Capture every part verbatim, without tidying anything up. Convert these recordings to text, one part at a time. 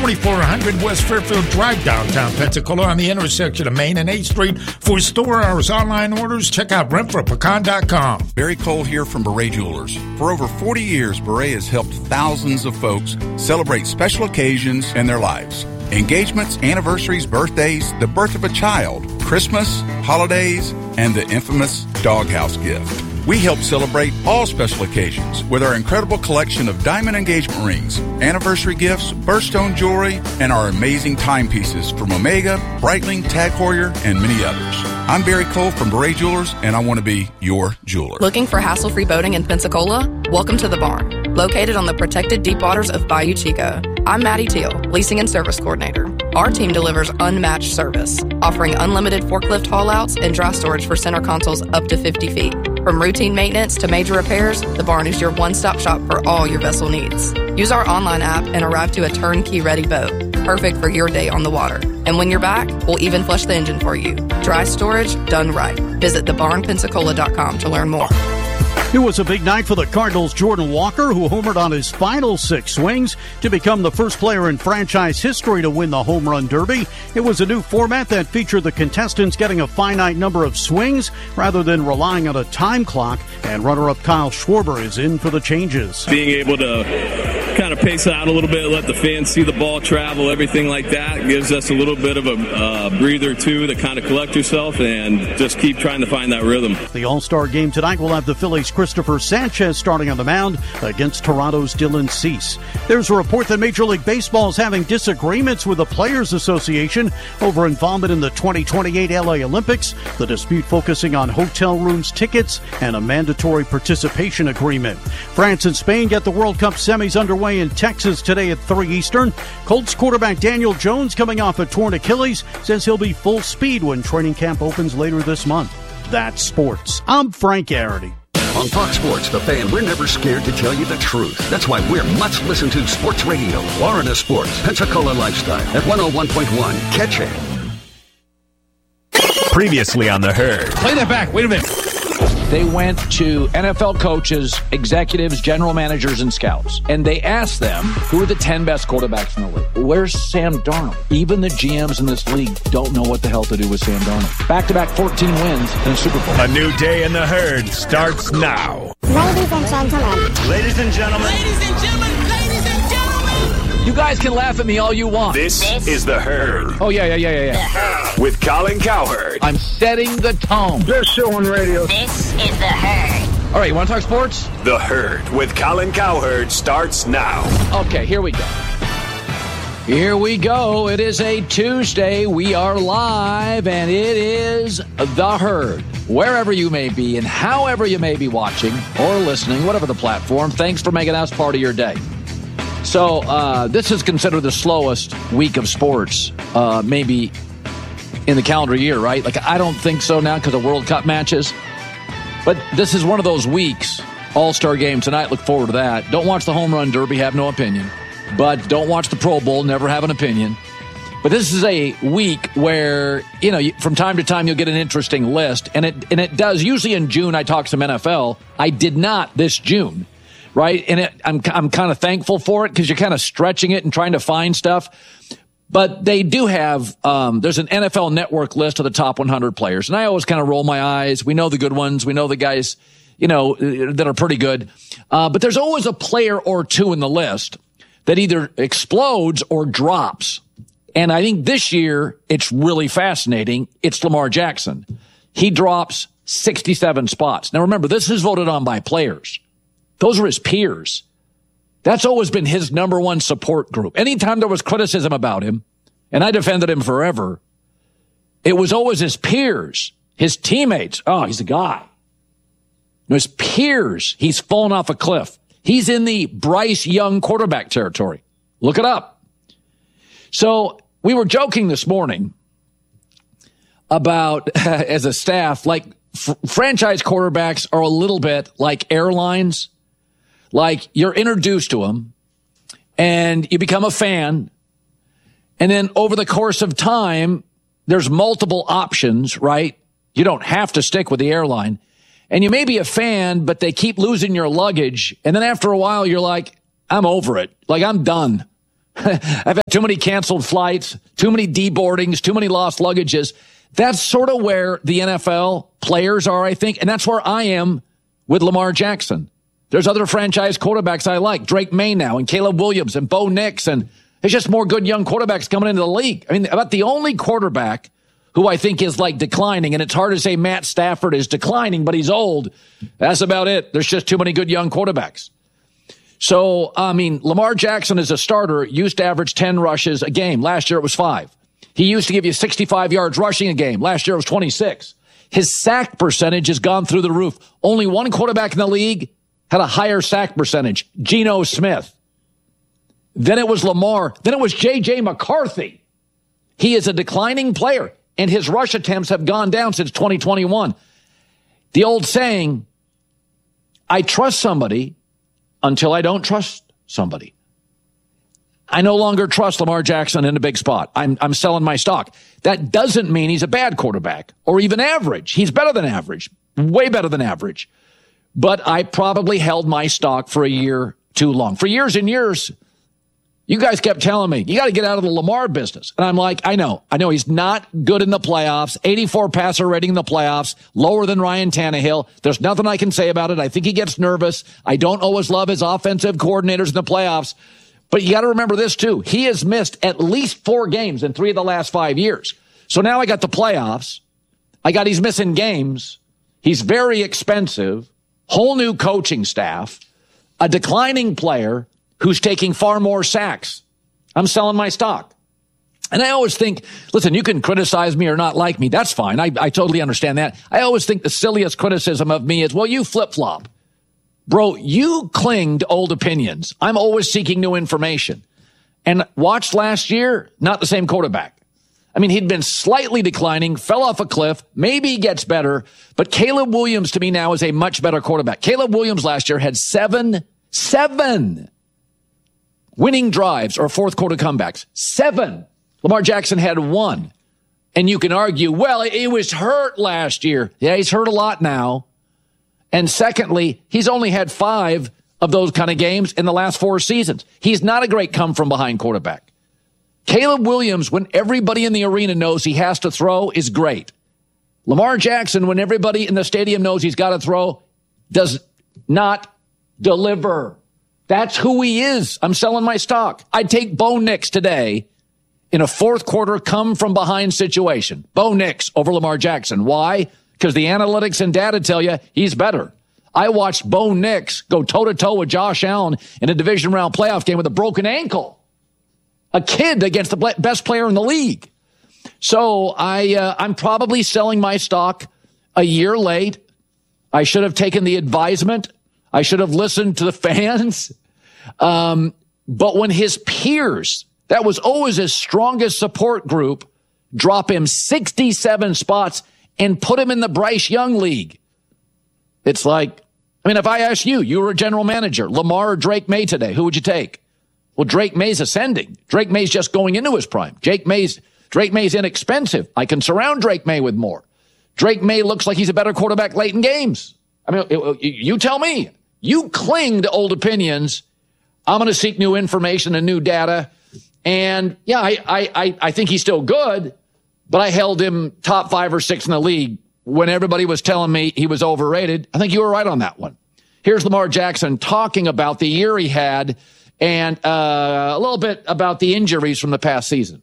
twenty-four hundred West Fairfield Drive, downtown Pensacola, on the intersection of Main and eighth Street. For store hours, online orders, check out rent for pecan dot com. Barry Cole here from Beret Jewelers. For over forty years, Beret has helped thousands of folks celebrate special occasions in their lives. Engagements, anniversaries, birthdays, the birth of a child, Christmas, holidays, and the infamous doghouse gift. We help celebrate all special occasions with our incredible collection of diamond engagement rings, anniversary gifts, birthstone jewelry, and our amazing timepieces from Omega, Breitling, Tag Heuer, and many others. I'm Barry Cole from Beret Jewelers, and I want to be your jeweler. Looking for hassle-free boating in Pensacola? Welcome to the Barn, located on the protected deep waters of Bayou Chico. I'm Maddie Teal, Leasing and Service Coordinator. Our team delivers unmatched service, offering unlimited forklift haul-outs and dry storage for center consoles up to fifty feet. From routine maintenance to major repairs, the Barn is your one-stop shop for all your vessel needs. Use our online app and arrive to a turnkey-ready boat, perfect for your day on the water. And when you're back, we'll even flush the engine for you. Dry storage done right. Visit the barn pensacola dot com to learn more. It was a big night for the Cardinals' Jordan Walker, who homered on his final six swings to become the first player in franchise history to win the Home Run Derby. It was a new format that featured the contestants getting a finite number of swings rather than relying on a time clock, and runner-up Kyle Schwarber is in for the changes. Being able to kind of pace it out a little bit, let the fans see the ball travel, everything like that, gives us a little bit of a uh, breather, too, to kind of collect yourself and just keep trying to find that rhythm. The All-Star game tonight will have the Phillies' Christopher Sanchez starting on the mound against Toronto's Dylan Cease. There's a report that Major League Baseball is having disagreements with the Players Association over involvement in the twenty twenty-eight L A Olympics, the dispute focusing on hotel rooms, tickets, and a mandatory participation agreement. France and Spain get the World Cup semis underway in Texas today at three Eastern. Colts quarterback Daniel Jones, coming off a torn Achilles, says he'll be full speed when training camp opens later this month. That's sports. I'm Frank Garrity. On Fox Sports, The Fan, we're never scared to tell you the truth. That's why we're much listened to sports radio. Florida Sports, Pensacola Lifestyle at one oh one point one. Catch it. Previously on The Herd. Play that back. Wait a minute. They went to N F L coaches, executives, general managers, and scouts, and they asked them, who are the ten best quarterbacks in the league? Where's Sam Darnold? Even the G Ms in this league don't know what the hell to do with Sam Darnold. Back-to-back fourteen wins and a Super Bowl. A new day in The Herd starts now. Ladies and gentlemen. Ladies and gentlemen. Ladies and gentlemen. Ladies and gentlemen. You guys can laugh at me all you want. This, this is The Herd. Oh, yeah, yeah, yeah, yeah, yeah. With Colin Cowherd. I'm setting the tone. Best show on radio. This is The Herd. All right, you want to talk sports? The Herd with Colin Cowherd starts now. Okay, here we go. Here we go. It is a Tuesday. We are live, and it is The Herd. Wherever you may be and however you may be watching or listening, whatever the platform, thanks for making us part of your day. So uh, this is considered the slowest week of sports, uh, maybe in the calendar year, right? Like, I don't think so now because of World Cup matches. But this is one of those weeks. All-Star game tonight. Look forward to that. Don't watch the Home Run Derby. Have no opinion. But don't watch the Pro Bowl. Never have an opinion. But this is a week where, you know, from time to time you'll get an interesting list. And it and it does. Usually in June I talk some N F L. I did not this June. Right? And it, I'm I'm kind of thankful for it because you're kind of stretching it and trying to find stuff. But they do have, um, there's an N F L Network list of the top one hundred players. And I always kind of roll my eyes. We know the good ones. We know the guys, you know, that are pretty good. Uh, but there's always a player or two in the list that either explodes or drops. And I think this year it's really fascinating. It's Lamar Jackson. He drops sixty-seven spots. Now remember, this is voted on by players. Those are his peers. That's always been his number one support group. Anytime there was criticism about him, and I defended him forever, it was always his peers, his teammates. Oh, he's a guy. His peers, he's fallen off a cliff. He's in the Bryce Young quarterback territory. Look it up. So we were joking this morning about, as a staff, like f- franchise quarterbacks are a little bit like airlines. Like, you're introduced to them and you become a fan. And then over the course of time, there's multiple options, right? You don't have to stick with the airline. And you may be a fan, but they keep losing your luggage. And then after a while, you're like, I'm over it. Like, I'm done. I've had too many canceled flights, too many deboardings, too many lost luggages. That's sort of where the N F L players are, I think, and that's where I am with Lamar Jackson. There's other franchise quarterbacks I like, Drake May now and Caleb Williams and Bo Nix, and there's just more good young quarterbacks coming into the league. I mean, about the only quarterback who I think is like declining, and it's hard to say Matt Stafford is declining, but he's old. That's about it. There's just too many good young quarterbacks. So, I mean, Lamar Jackson as a starter used to average ten rushes a game. Last year it was five. He used to give you sixty-five yards rushing a game. Last year it was twenty-six. His sack percentage has gone through the roof. Only one quarterback in the league had a higher sack percentage, Geno Smith. Then it was Lamar. Then it was J J McCarthy. He is a declining player, and his rush attempts have gone down since twenty twenty-one. The old saying, I trust somebody until I don't trust somebody. I no longer trust Lamar Jackson in a big spot. I'm, I'm selling my stock. That doesn't mean he's a bad quarterback or even average. He's better than average, way better than average. But I probably held my stock for a year too long. For years and years, you guys kept telling me, you got to get out of the Lamar business. And I'm like, I know. I know he's not good in the playoffs. eighty-four passer rating in the playoffs, lower than Ryan Tannehill. There's nothing I can say about it. I think he gets nervous. I don't always love his offensive coordinators in the playoffs. But you got to remember this, too. He has missed at least four games in three of the last five years. So now I got the playoffs. I got he's missing games. He's very expensive. Whole new coaching staff. A declining player who's taking far more sacks. I'm selling my stock. And I always think, listen, you can criticize me or not like me. That's fine. I, I totally understand that. I always think the silliest criticism of me is, well, you flip-flop. Bro, you cling to old opinions. I'm always seeking new information. And watched last year, not the same quarterback. I mean, he'd been slightly declining, fell off a cliff. Maybe he gets better. But Caleb Williams, to me now, is a much better quarterback. Caleb Williams last year had seven, seven winning drives or fourth quarter comebacks. Seven. Lamar Jackson had one. And you can argue, well, he was hurt last year. Yeah, he's hurt a lot now. And secondly, he's only had five of those kind of games in the last four seasons. He's not a great come-from-behind quarterback. Caleb Williams, when everybody in the arena knows he has to throw, is great. Lamar Jackson, when everybody in the stadium knows he's got to throw, does not deliver. That's who he is. I'm selling my stock. I'd take Bo Nix today in a fourth quarter come-from-behind situation. Bo Nix over Lamar Jackson. Why? Because the analytics and data tell you he's better. I watched Bo Nix go toe-to-toe with Josh Allen in a division round playoff game with a broken ankle. A kid against the best player in the league. So I, uh, I'm probably selling my stock a year late. I should have taken the advisement. I should have listened to the fans. Um, but when his peers, that was always his strongest support group, drop him sixty-seven spots and put him in the Bryce Young League. It's like, I mean, if I asked you, you were a general manager, Lamar or Drake May today, who would you take? Well, Drake May's ascending. Drake May's just going into his prime. Drake May's, Drake May's inexpensive. I can surround Drake May with more. Drake May looks like he's a better quarterback late in games. I mean, it, it, you tell me. You cling to old opinions. I'm going to seek new information and new data. And yeah, I, I, I think he's still good, but I held him top five or six in the league when everybody was telling me he was overrated. I think you were right on that one. Here's Lamar Jackson talking about the year he had and uh, a little bit about the injuries from the past season.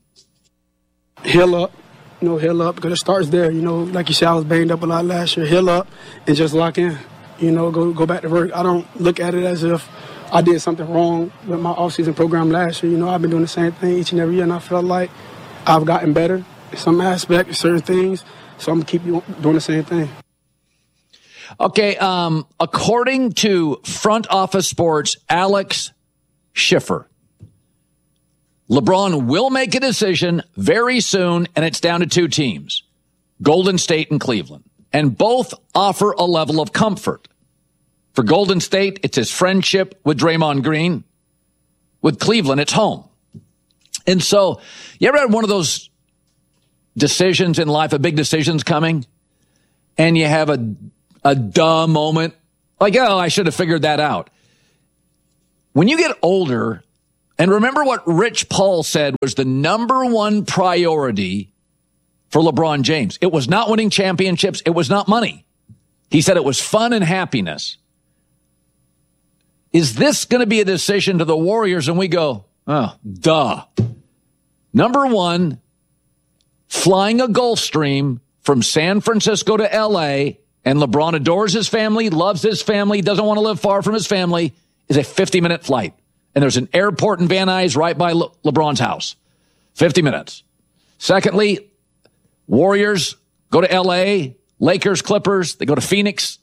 Heal up, you know, heal up, because it starts there. You know, like you said, I was banged up a lot last year. Heal up and just lock in. You know, go go back to work. I don't look at it as if I did something wrong with my off-season program last year. You know, I've been doing the same thing each and every year, and I felt like I've gotten better in some aspects, certain things, so I'm going to keep doing the same thing. Okay, um, according to Front Office Sports' Alex Schiffer, LeBron will make a decision very soon, and it's down to two teams, Golden State and Cleveland, and both offer a level of comfort. For Golden State, it's his friendship with Draymond Green. With Cleveland, it's home. And so, you ever had one of those decisions in life, a big decision's coming, and you have a, a duh moment? Like, oh, I should have figured that out. When you get older, And remember what Rich Paul said was the number one priority for LeBron James. It was not winning championships. It was not money. He said it was fun and happiness. Is this going to be a decision to the Warriors? And we go, oh, duh. Number one, flying a Gulfstream from San Francisco to L A, and LeBron adores his family, loves his family, doesn't want to live far from his family, is a fifty-minute flight. And there's an airport in Van Nuys right by Le- LeBron's house. fifty minutes. Secondly, Warriors go to L A, Lakers, Clippers, they go to Phoenix.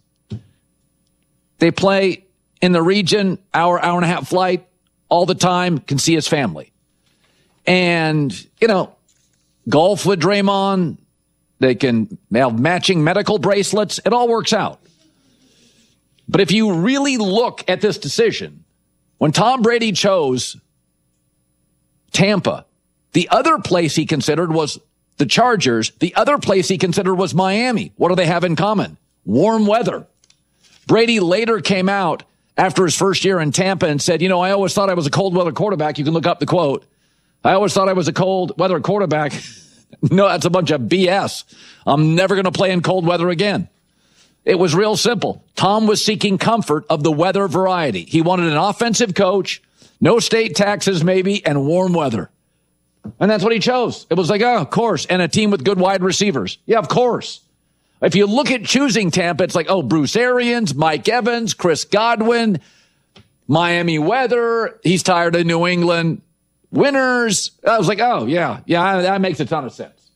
They play in the region, hour, hour and a half flight, all the time, can see his family. And, you know, golf with Draymond, they can they have matching medical bracelets. It all works out. But if you really look at this decision, when Tom Brady chose Tampa, the other place he considered was the Chargers. The other place he considered was Miami. What do they have in common? Warm weather. Brady later came out after his first year in Tampa and said, you know, I always thought I was a cold weather quarterback. You can look up the quote. I always thought I was a cold weather quarterback. No, that's a bunch of B S. I'm never going to play in cold weather again. It was real simple. Tom was seeking comfort of the weather variety. He wanted an offensive coach, no state taxes maybe, and warm weather. And that's what he chose. It was like, oh, of course, and a team with good wide receivers. Yeah, of course. If you look at choosing Tampa, it's like, oh, Bruce Arians, Mike Evans, Chris Godwin, Miami weather. He's tired of New England. Winners. I was like, oh, yeah, yeah, that makes a ton of sense.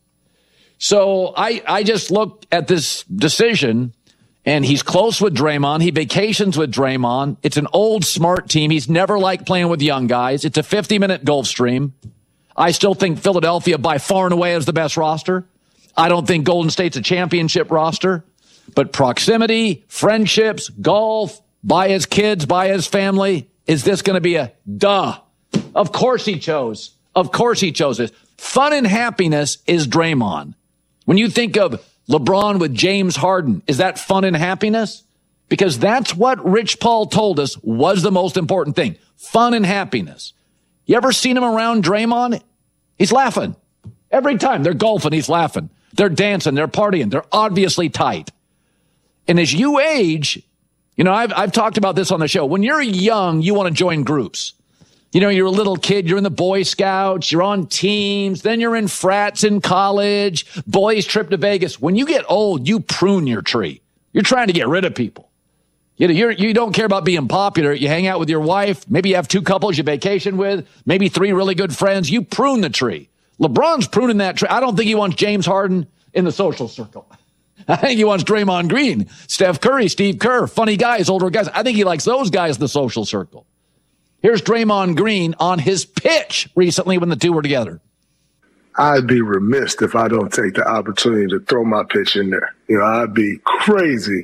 So I, I just look at this decision, and he's close with Draymond. He vacations with Draymond. It's an old, smart team. He's never liked playing with young guys. It's a fifty-minute Gulfstream. I still think Philadelphia by far and away is the best roster. I don't think Golden State's a championship roster. But proximity, friendships, golf, by his kids, by his family, is this going to be a duh? Of course he chose. Of course he chose this. Fun and happiness is Draymond. When you think of LeBron with James Harden, is that fun and happiness? Because that's what Rich Paul told us was the most important thing. Fun and happiness. You ever seen him around Draymond? He's laughing. Every time they're golfing, he's laughing. They're dancing, they're partying, they're obviously tight. And as you age, you know, I've, I've talked about this on the show. When you're young, you want to join groups. You know, you're a little kid, you're in the Boy Scouts, you're on teams, then you're in frats in college, boys trip to Vegas. When you get old, you prune your tree. You're trying to get rid of people. You know, you're, you don't care about being popular. You hang out with your wife. Maybe you have two couples you vacation with, maybe three really good friends. You prune the tree. LeBron's pruning that tree. I don't think he wants James Harden in the social circle. I think he wants Draymond Green, Steph Curry, Steve Kerr, funny guys, older guys. I think he likes those guys in the social circle. Here's Draymond Green on his pitch recently when the two were together. I'd be remiss if I don't take the opportunity to throw my pitch in there. You know, I'd be crazy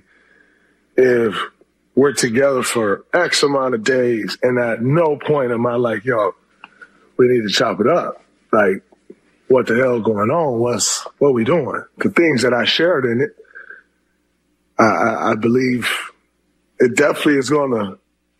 if we're together for X amount of days and at no point am I like, yo, we need to chop it up. Like, what the hell going on? What's, what we doing? The things that I shared in it, I, I, I believe it definitely is going to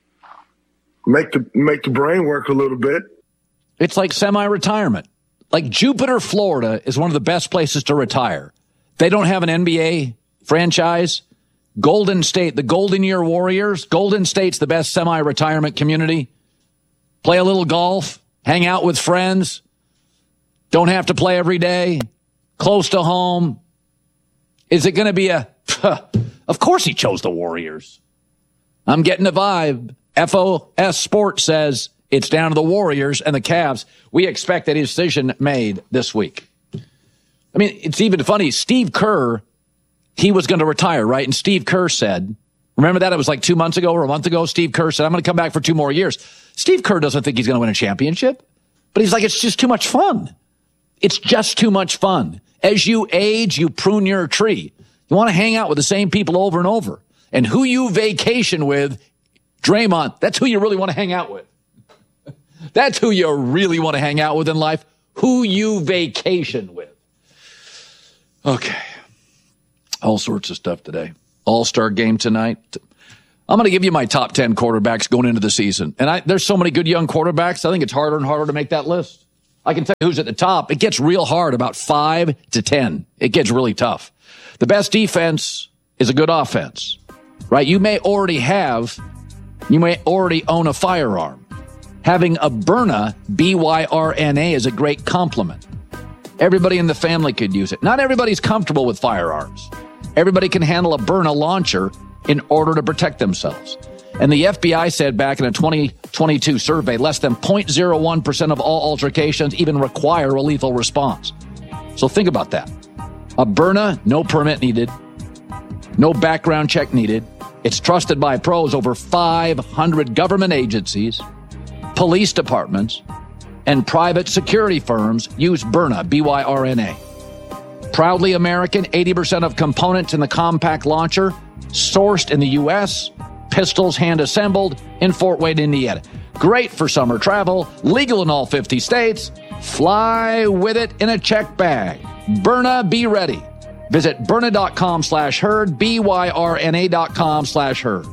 make the make the brain work a little bit. It's like semi-retirement. Like Jupiter, Florida is one of the best places to retire. They don't have an N B A franchise. Golden State, the Golden Year Warriors, Golden State's the best semi-retirement community. Play a little golf, hang out with friends. Don't have to play every day. Close to home. Is it going to be a... Of course he chose the Warriors. I'm getting the vibe. F O S Sports says it's down to the Warriors and the Cavs. We expect a decision made this week. I mean, it's even funny. Steve Kerr, he was going to retire, right? And Steve Kerr said, remember that? It was like two months ago or a month ago. Steve Kerr said, I'm going to come back for two more years. Steve Kerr doesn't think he's going to win a championship, but he's like, it's just too much fun. It's just too much fun. As you age, you prune your tree. You want to hang out with the same people over and over. And who you vacation with, Draymond, that's who you really want to hang out with. That's who you really want to hang out with in life. Who you vacation with. Okay. All sorts of stuff today. All-Star game tonight. I'm going to give you my top ten quarterbacks going into the season. And I, there's so many good young quarterbacks, I think it's harder and harder to make that list. I can tell you who's at the top. It gets real hard about five to ten. It gets really tough. The best defense is a good offense, right? You may already have, you may already own a firearm. Having a Byrna, B Y R N A, is a great compliment. Everybody in the family could use it. Not everybody's comfortable with firearms. Everybody can handle a Byrna launcher in order to protect themselves. And the F B I said back in a twenty twenty-two survey, less than zero point zero one percent of all altercations even require a lethal response. So think about that. A Byrna, no permit needed, no background check needed. It's trusted by pros. Over five hundred government agencies, police departments, and private security firms use Byrna, B Y R N A. Proudly American, eighty percent of components in the compact launcher sourced in the U S, pistols hand-assembled in Fort Wayne, Indiana. Great for summer travel, legal in all fifty states. Fly with it in a check bag. Byrna, be ready. Visit Byrna.com slash herd, B Y R N A dot com slash herd.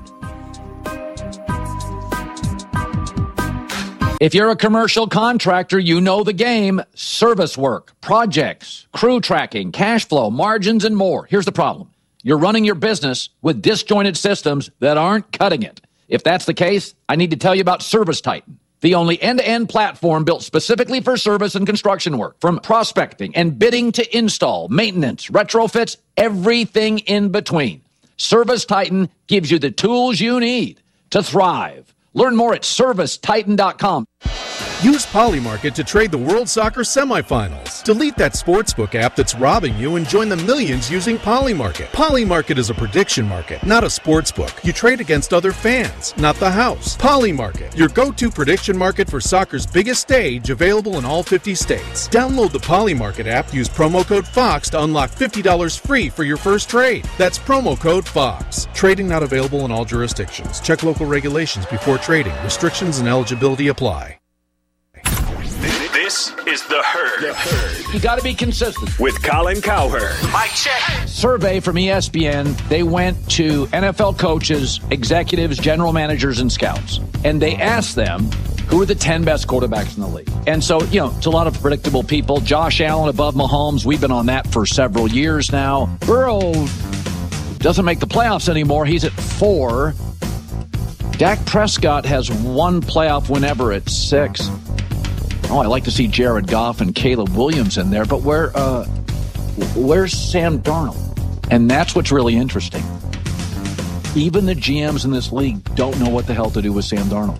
If you're a commercial contractor, you know the game. Service work, projects, crew tracking, cash flow, margins, and more. Here's the problem. You're running your business with disjointed systems that aren't cutting it. If that's the case, I need to tell you about ServiceTitan, the only end-to-end platform built specifically for service and construction work. From prospecting and bidding to install, maintenance, retrofits, everything in between. ServiceTitan gives you the tools you need to thrive. Learn more at Service Titan dot com. Use Polymarket to trade the World Soccer semifinals. Delete that sportsbook app that's robbing you and join the millions using Polymarket. Polymarket is a prediction market, not a sportsbook. You trade against other fans, not the house. Polymarket, your go-to prediction market for soccer's biggest stage, available in all fifty states. Download the Polymarket app, use promo code FOX to unlock fifty dollars free for your first trade. That's promo code FOX. Trading not available in all jurisdictions. Check local regulations before trading. Restrictions and eligibility apply. This is The Herd. The Herd. You got to be consistent. With Colin Cowherd. Mike check. Survey from E S P N. They went to N F L coaches, executives, general managers, and scouts. And they asked them, who are the ten best quarterbacks in the league? And so, you know, it's a lot of predictable people. Josh Allen above Mahomes. We've been on that for several years now. Burrow doesn't make the playoffs anymore. He's at four. Dak Prescott has one playoff win ever at six. Oh, I like to see Jared Goff and Caleb Williams in there, but where, uh, where's Sam Darnold? And that's what's really interesting. Even the G Ms in this league don't know what the hell to do with Sam Darnold.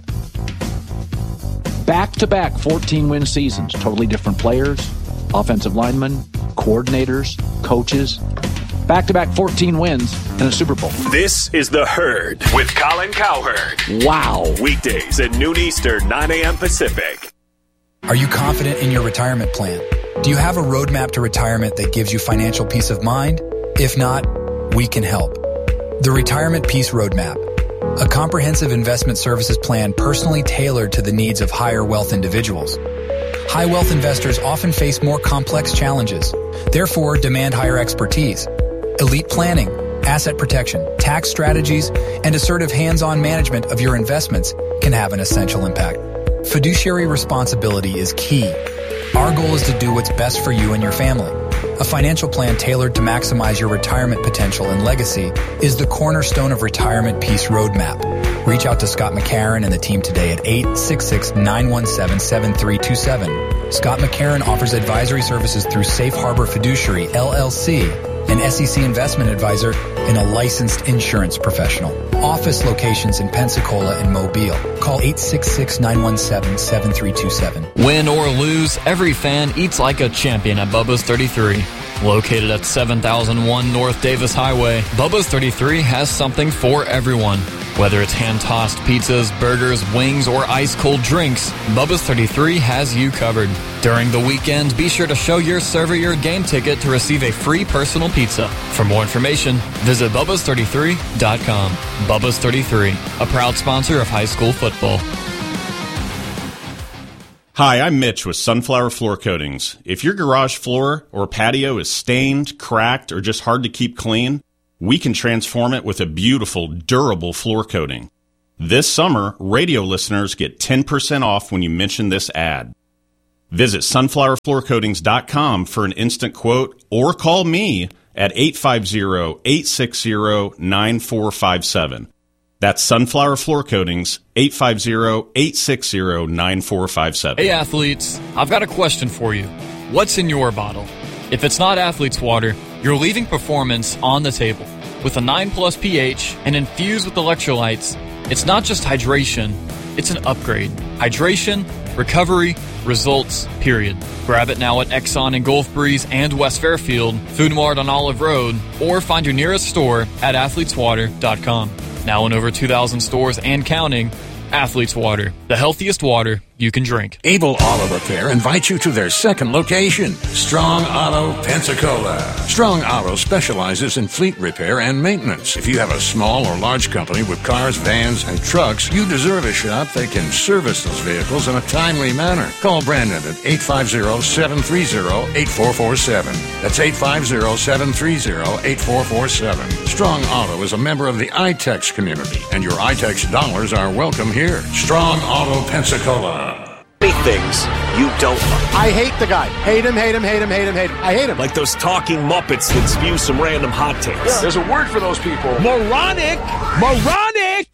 Back-to-back fourteen-win seasons, totally different players, offensive linemen, coordinators, coaches. Back-to-back fourteen wins and a Super Bowl. This is The Herd with Colin Cowherd. Wow. Weekdays at noon Eastern, nine a.m. Pacific. Are you confident in your retirement plan? Do you have a roadmap to retirement that gives you financial peace of mind? If not, we can help. The Retirement Peace Roadmap, a comprehensive investment services plan personally tailored to the needs of higher wealth individuals. High wealth investors often face more complex challenges, therefore demand higher expertise. Elite planning, asset protection, tax strategies, and assertive hands-on management of your investments can have an essential impact. Fiduciary responsibility is key. Our goal is to do what's best for you and your family. A financial plan tailored to maximize your retirement potential and legacy is the cornerstone of Retirement Peace Roadmap. Reach out to Scott McCarron and the team today at eight six six, nine one seven, seven three two seven. Scott McCarron offers advisory services through Safe Harbor Fiduciary, L L C, an S E C investment advisor, and a licensed insurance professional. Office locations in Pensacola and Mobile. Call eight six six, nine one seven, seven three two seven. Win or lose, every fan eats like a champion at Bubba's thirty-three. Located at seven thousand one North Davis Highway, Bubba's thirty-three has something for everyone. Whether it's hand-tossed pizzas, burgers, wings, or ice-cold drinks, Bubba's thirty-three has you covered. During the weekend, be sure to show your server your game ticket to receive a free personal pizza. For more information, visit Bubba's thirty-three dot com. Bubba's thirty-three, a proud sponsor of high school football. Hi, I'm Mitch with Sunflower Floor Coatings. If your garage floor or patio is stained, cracked, or just hard to keep clean, we can transform it with a beautiful, durable floor coating. This summer, radio listeners get ten percent off when you mention this ad. Visit sunflower floor coatings dot com for an instant quote or call me at eight five zero, eight six zero, nine four five seven. That's Sunflower Floor Coatings, eight five zero, eight six zero, nine four five seven. Hey athletes, I've got a question for you. What's in your bottle? If it's not Athlete's Water, you're leaving performance on the table. With a nine plus pH and infused with electrolytes, it's not just hydration, it's an upgrade. Hydration, recovery, results, period. Grab it now at Exxon in Gulf Breeze and West Fairfield, Food Mart on Olive Road, or find your nearest store at athletes water dot com. Now in over two thousand stores and counting, Athlete's Water, the healthiest water you can drink. Able Auto Repair invites you to their second location, Strong Auto, Pensacola. Strong Auto specializes in fleet repair and maintenance. If you have a small or large company with cars, vans, and trucks, you deserve a shop that can service those vehicles in a timely manner. Call Brandon at eight five zero, seven three zero, eight four four seven. That's eight five zero, seven three zero, eight four four seven. Strong Auto is a member of the I TEX community, and your I TEX dollars are welcome here. Strong Auto, Pensacola. Things you don't like. I hate the guy. Hate him, hate him, hate him, hate him, hate him. I hate him. Like those talking Muppets that spew some random hot takes. Yeah. There's a word for those people. Moronic! Moronic!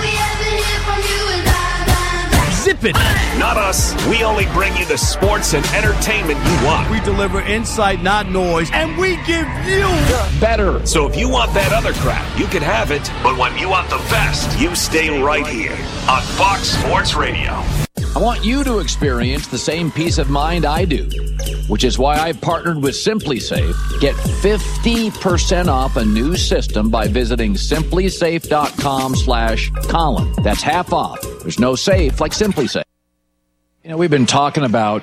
Zip it! Not us. We only bring you the sports and entertainment you want. We deliver insight, not noise, and we give you better. So if you want that other crap, you can have it. But when you want the best, you stay right here on Fox Sports Radio. I want you to experience the same peace of mind I do, which is why I've partnered with SimpliSafe. Get fifty percent off a new system by visiting simplysafe.com slash Colin. That's half off. There's no safe like SimpliSafe. You know, we've been talking about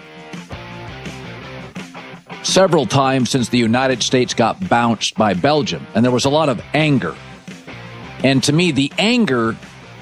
several times since the United States got bounced by Belgium, and there was a lot of anger. And to me, the anger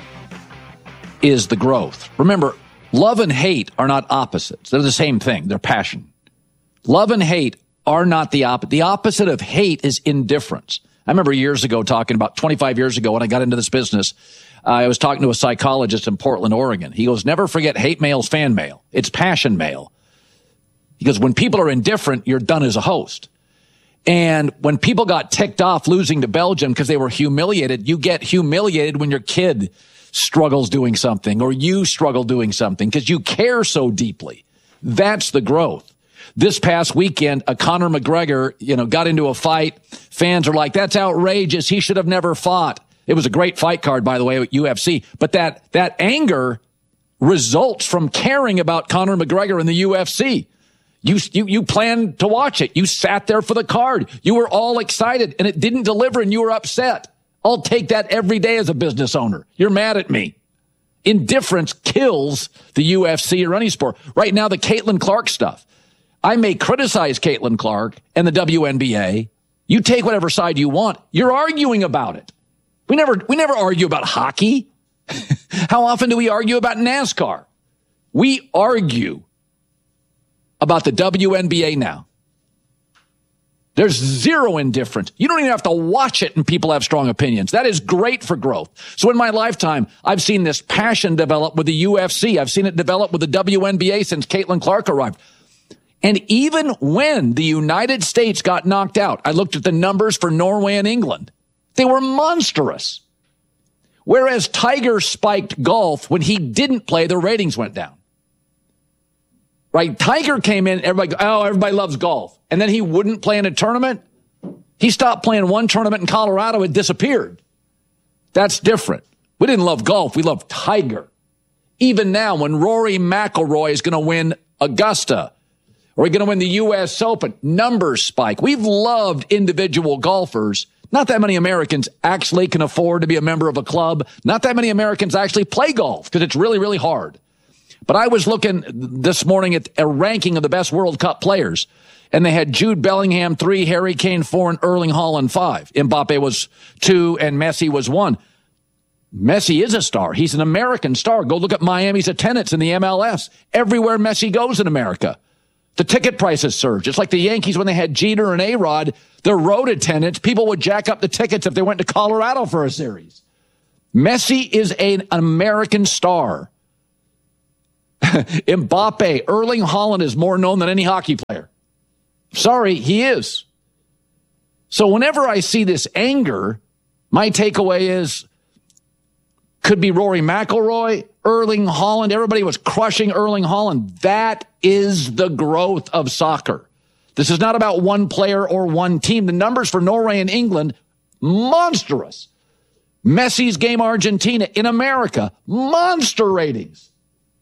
is the growth. Remember, love and hate are not opposites. They're the same thing. They're passion. Love and hate are not the opposite. The opposite of hate is indifference. I remember years ago talking about twenty-five years ago when I got into this business, uh, I was talking to a psychologist in Portland, Oregon. He goes, never forget hate mail's fan mail. It's passion mail. He goes, when people are indifferent, you're done as a host. And when people got ticked off losing to Belgium because they were humiliated, you get humiliated when your kid struggles doing something or you struggle doing something because you care so deeply. That's the growth. This past weekend, a Conor McGregor, you know, got into a fight. Fans are like, that's outrageous. He should have never fought. It was a great fight card, by the way, at U F C. But that, that anger results from caring about Conor McGregor in the U F C. You, you, you planned to watch it. You sat there for the card. You were all excited and it didn't deliver and you were upset. I'll take that every day as a business owner. You're mad at me. Indifference kills the U F C or any sport. Right now, the Caitlin Clark stuff. I may criticize Caitlin Clark and the W N B A. You take whatever side you want. You're arguing about it. We never, we never argue about hockey. How often do we argue about NASCAR? We argue about the W N B A now. There's zero indifference. You don't even have to watch it and people have strong opinions. That is great for growth. So in my lifetime, I've seen this passion develop with the U F C. I've seen it develop with the W N B A since Caitlin Clark arrived. And even when the United States got knocked out, I looked at the numbers for Norway and England. They were monstrous. Whereas Tiger spiked golf when he didn't play, the ratings went down. Right? Tiger came in, everybody, oh, everybody loves golf. And then he wouldn't play in a tournament. He stopped playing one tournament in Colorado and disappeared. That's different. We didn't love golf. We love Tiger. Even now, when Rory McIlroy is going to win Augusta, or he's going to win the U S Open, numbers spike. We've loved individual golfers. Not that many Americans actually can afford to be a member of a club. Not that many Americans actually play golf because it's really, really hard. But I was looking this morning at a ranking of the best World Cup players, and they had Jude Bellingham three, Harry Kane four, and Erling Haaland five. Mbappe was two, and Messi was one. Messi is a star. He's an American star. Go look at Miami's attendance in the M L S. Everywhere Messi goes in America, The ticket prices surge. It's like the Yankees when they had Jeter and A-Rod, their road attendants, people would jack up the tickets if they went to Colorado for a series. Messi is an American star. Mbappe, Erling Haaland is more known than any hockey player. Sorry, he is. So whenever I see this anger, my takeaway is, could be Rory McIlroy, Erling Haaland. Everybody was crushing Erling Haaland. That is the growth of soccer. This is not about one player or one team. The numbers for Norway and England, monstrous. Messi's game Argentina in America, monster ratings.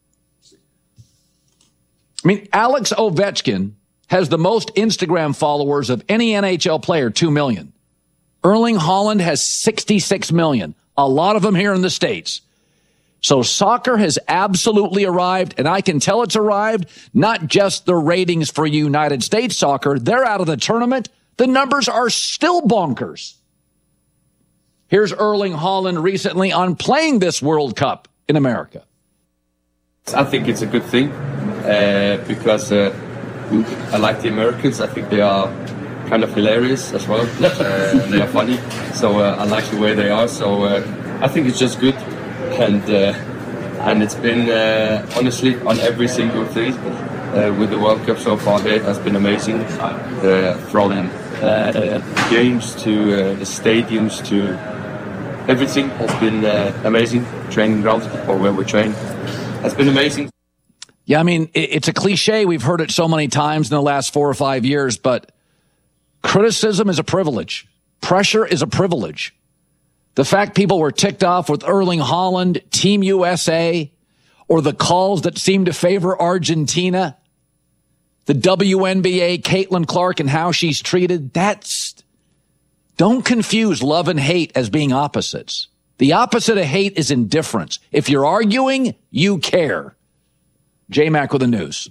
I mean, Alex Ovechkin has the most Instagram followers of any N H L player, two million. Erling Haaland has sixty-six million, a lot of them here in the States. So soccer has absolutely arrived, and I can tell it's arrived, not just the ratings for United States soccer. They're out of the tournament. The numbers are still bonkers. Here's Erling Haaland recently on playing this World Cup in America. I think it's a good thing uh, because uh, I like the Americans. I think they are kind of hilarious as well. Uh, they are funny, so uh, I like the way they are. So uh, I think it's just good, and uh, and it's been uh, honestly on every single thing uh, with the World Cup so far. It has been amazing, uh, from uh, games to uh, the stadiums to everything has been uh, amazing. Training grounds or where we train has been amazing. Yeah, I mean, it's a cliche. We've heard it so many times in the last four or five years, but criticism is a privilege. Pressure is a privilege. The fact people were ticked off with Erling Haaland, Team U S A, or the calls that seem to favor Argentina, the W N B A, Caitlin Clark and how she's treated, that's... Don't confuse love and hate as being opposites. The opposite of hate is indifference. If you're arguing, you care. J-Mac with the news.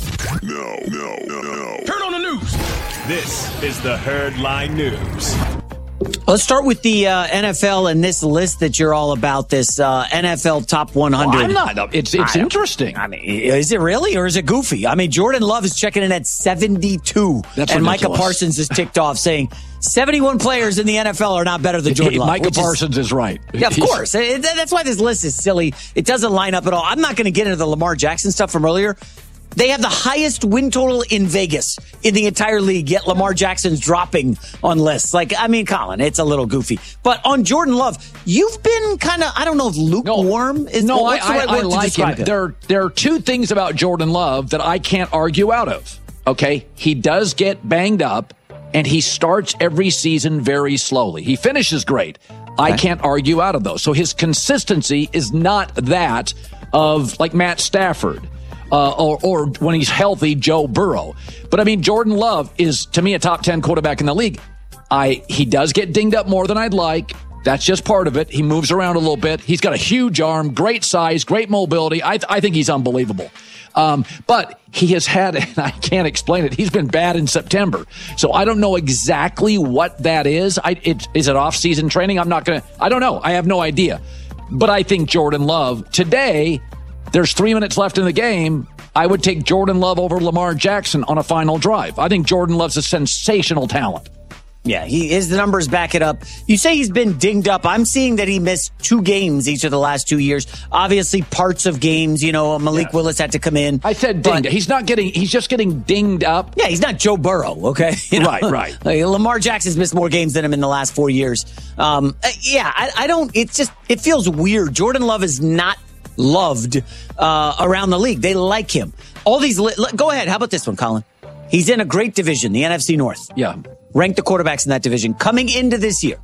No, no, no, no. Turn on the news. This is the Herd Line News. Let's start with the uh, N F L and this list that you're all about, this uh, N F L Top one hundred. Well, I'm not. It's it's I interesting. I mean, is it really, or is it goofy? I mean, Jordan Love is checking in at seventy-two. That's and ridiculous. Micah Parsons is ticked off saying seventy-one players in the N F L are not better than Jordan Love. Micah Parsons is, is right. Yeah, of course. It, that's why this list is silly. It doesn't line up at all. I'm not going to get into the Lamar Jackson stuff from earlier. They have the highest win total in Vegas in the entire league, yet Lamar Jackson's dropping on lists. Like, I mean, Colin, it's a little goofy. But on Jordan Love, you've been kind of, I don't know if lukewarm no, is no, what's I, the right I, word I to like describe him. it? There, there are two things about Jordan Love that I can't argue out of. Okay? He does get banged up, and he starts every season very slowly. He finishes great. Okay. I can't argue out of those. So his consistency is not that of, like, Matt Stafford. Uh, or, or when he's healthy, Joe Burrow. But I mean, Jordan Love is, to me, a top ten quarterback in the league. I He does get dinged up more than I'd like. That's just part of it. He moves around a little bit. He's got a huge arm, great size, great mobility. I, I think he's unbelievable. Um, but he has had, and I can't explain it, he's been bad in September. So I don't know exactly what that is. I, it, is it off-season training? I'm not going to, I don't know. I have no idea. But I think Jordan Love today, there's three minutes left in the game. I would take Jordan Love over Lamar Jackson on a final drive. I think Jordan Love's a sensational talent. Yeah, he his the numbers back it up. You say he's been dinged up. I'm seeing that he missed two games each of the last two years. Obviously, parts of games, you know, Malik yeah. Willis had to come in. I said dinged. He's not getting, he's just getting dinged up. Yeah, he's not Joe Burrow, okay? You know? Right, right. Like, Lamar Jackson's missed more games than him in the last four years. Um, yeah, I, I don't, it's just, it feels weird. Jordan Love is not loved uh, around the league. They like him. All these, li- go ahead. How about this one, Colin? He's in a great division, the N F C North. Yeah. Rank the quarterbacks in that division coming into this year.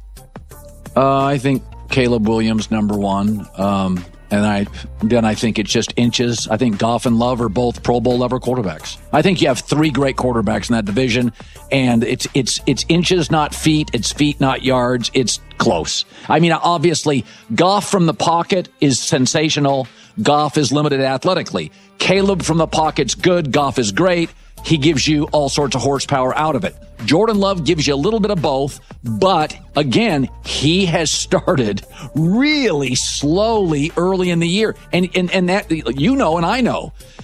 Uh, I think Caleb Williams, number one. Um, and I then I think it's just inches. I think Goff and Love are both Pro Bowl level quarterbacks. I think you have three great quarterbacks in that division, and it's it's it's inches, not feet. It's feet, not yards. It's close. I mean, obviously, Goff from the pocket is sensational. Goff is limited athletically. Caleb from the pocket's good. Goff is great. He gives you all sorts of horsepower out of it. Jordan Love gives you a little bit of both, but again, he has started really slowly early in the year. And, and, and that, you know, and I know,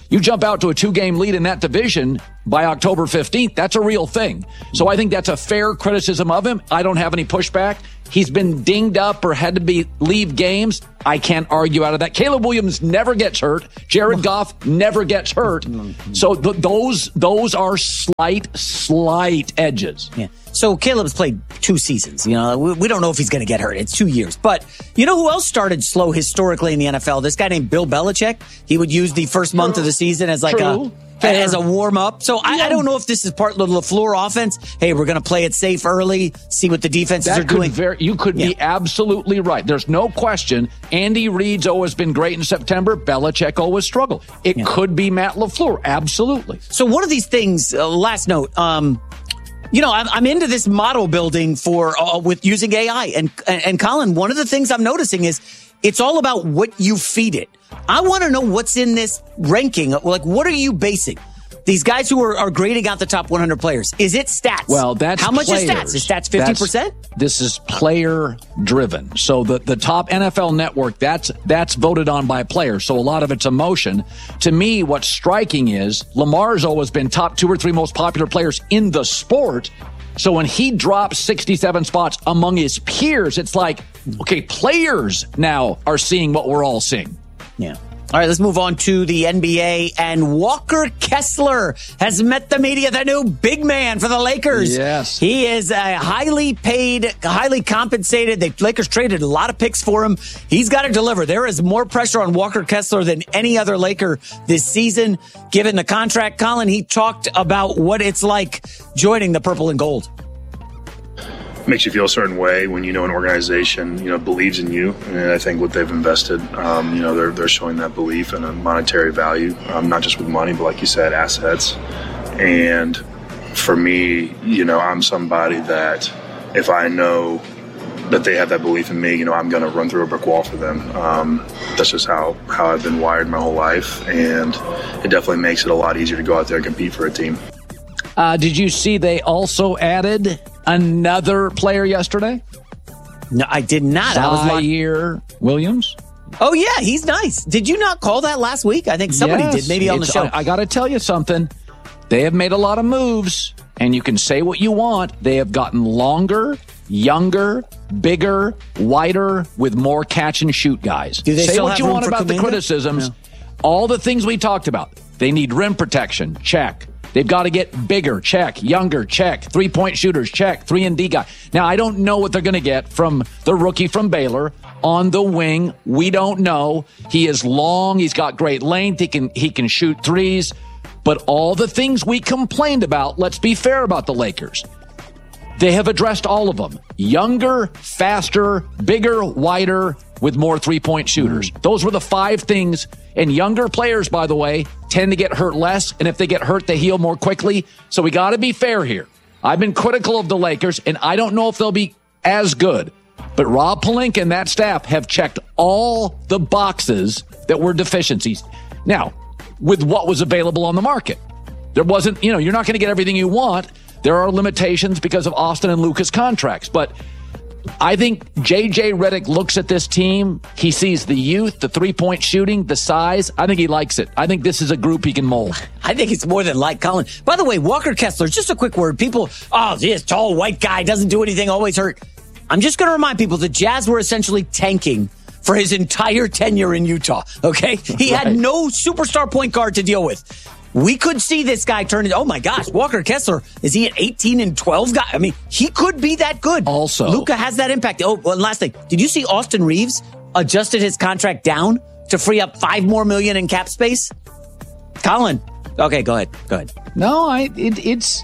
You jump out to a two-game lead in that division by October fifteenth, that's a real thing. So I think that's a fair criticism of him. I don't have any pushback. He's been dinged up or had to be leave games. I can't argue out of that. Caleb Williams never gets hurt. Jared Goff never gets hurt. So th- those those are slight, slight edges. Yeah. So Caleb's played two seasons. You know, we, we don't know if he's going to get hurt. It's two years. But you know who else started slow historically in the N F L? This guy named Bill Belichick. He would use the first month of the season as like True. a... Fair. As a warm-up. So I, I don't know if this is part of the LaFleur offense. Hey, we're going to play it safe early, see what the defenses that are doing. Very, you could yeah. be absolutely right. There's no question. Andy Reid's always been great in September. Belichick always struggled. It yeah. could be Matt LaFleur. Absolutely. So one of these things, uh, last note, um, you know, I'm, I'm into this model building for uh, with using A I. And, and, and Colin, one of the things I'm noticing is it's all about what you feed it. I want to know what's in this ranking. Like, what are you basing? These guys who are, are grading out the top one hundred players. Is it stats? Well, that's How much players. is stats? Is stats fifty percent? This is player driven. So the, the top N F L network, that's that's voted on by players. So a lot of it's emotion. To me, what's striking is Lamar's always been top two or three most popular players in the sport. So when he drops sixty-seven spots among his peers, it's like, okay, players now are seeing what we're all seeing. Yeah. All right, let's move on to the N B A. And Walker Kessler has met the media, the new big man for the Lakers. Yes. He is a highly paid, highly compensated. The Lakers traded a lot of picks for him. He's got to deliver. There is more pressure on Walker Kessler than any other Laker this season. Given the contract, Colin, he talked about what it's like joining the purple and gold. Makes you feel a certain way when you know an organization, you know, believes in you. And I think what they've invested, um, you know, they're they're showing that belief and a monetary value, um, not just with money, but like you said, assets. And for me, you know, I'm somebody that if I know that they have that belief in me, you know, I'm going to run through a brick wall for them. Um, that's just how, how I've been wired my whole life. And it definitely makes it a lot easier to go out there and compete for a team. Uh, did you see they also added another player yesterday? No, I did not. I was Zaire Williams. Oh, yeah, he's nice. Did you not call that last week? I think somebody yes, did, maybe on the show. I, I got to tell you something. They have made a lot of moves, and you can say what you want. They have gotten longer, younger, bigger, wider, with more catch-and-shoot guys. Do they say still what have you room want for about Kuminga? the criticisms. No. All the things we talked about. They need rim protection. Check. They've got to get bigger, check. Younger, check. Three-point shooters, check. Three and D guy. Now, I don't know what they're going to get from the rookie from Baylor on the wing. We don't know. He is long. He's got great length. He can he can shoot threes. But all the things we complained about, let's be fair about the Lakers. They have addressed all of them. Younger, faster, bigger, wider, with more three-point shooters. Mm. Those were the five things. And younger players, by the way, tend to get hurt less. And if they get hurt, they heal more quickly. So we got to be fair here. I've been critical of the Lakers, and I don't know if they'll be as good. But Rob Pelinka and that staff have checked all the boxes that were deficiencies. Now, with what was available on the market, there wasn't, you know, you're not going to get everything you want. There are limitations because of Austin and Luka's contracts. But I think J J Redick looks at this team. He sees the youth, the three-point shooting, the size. I think he likes it. I think this is a group he can mold. I think it's more than like Colin. By the way, Walker Kessler, just a quick word. People, oh, this tall white guy doesn't do anything, always hurt. I'm just going to remind people the Jazz were essentially tanking for his entire tenure in Utah, okay? He right. had no superstar point guard to deal with. We could see this guy turn into, oh my gosh, Walker Kessler, is he an eighteen and twelve guy? I mean, he could be that good. Also, Luka has that impact. Oh, one last thing. Did you see Austin Reeves adjusted his contract down to free up five more million in cap space? Colin. Okay, go ahead. Go ahead. No, I, it, it's,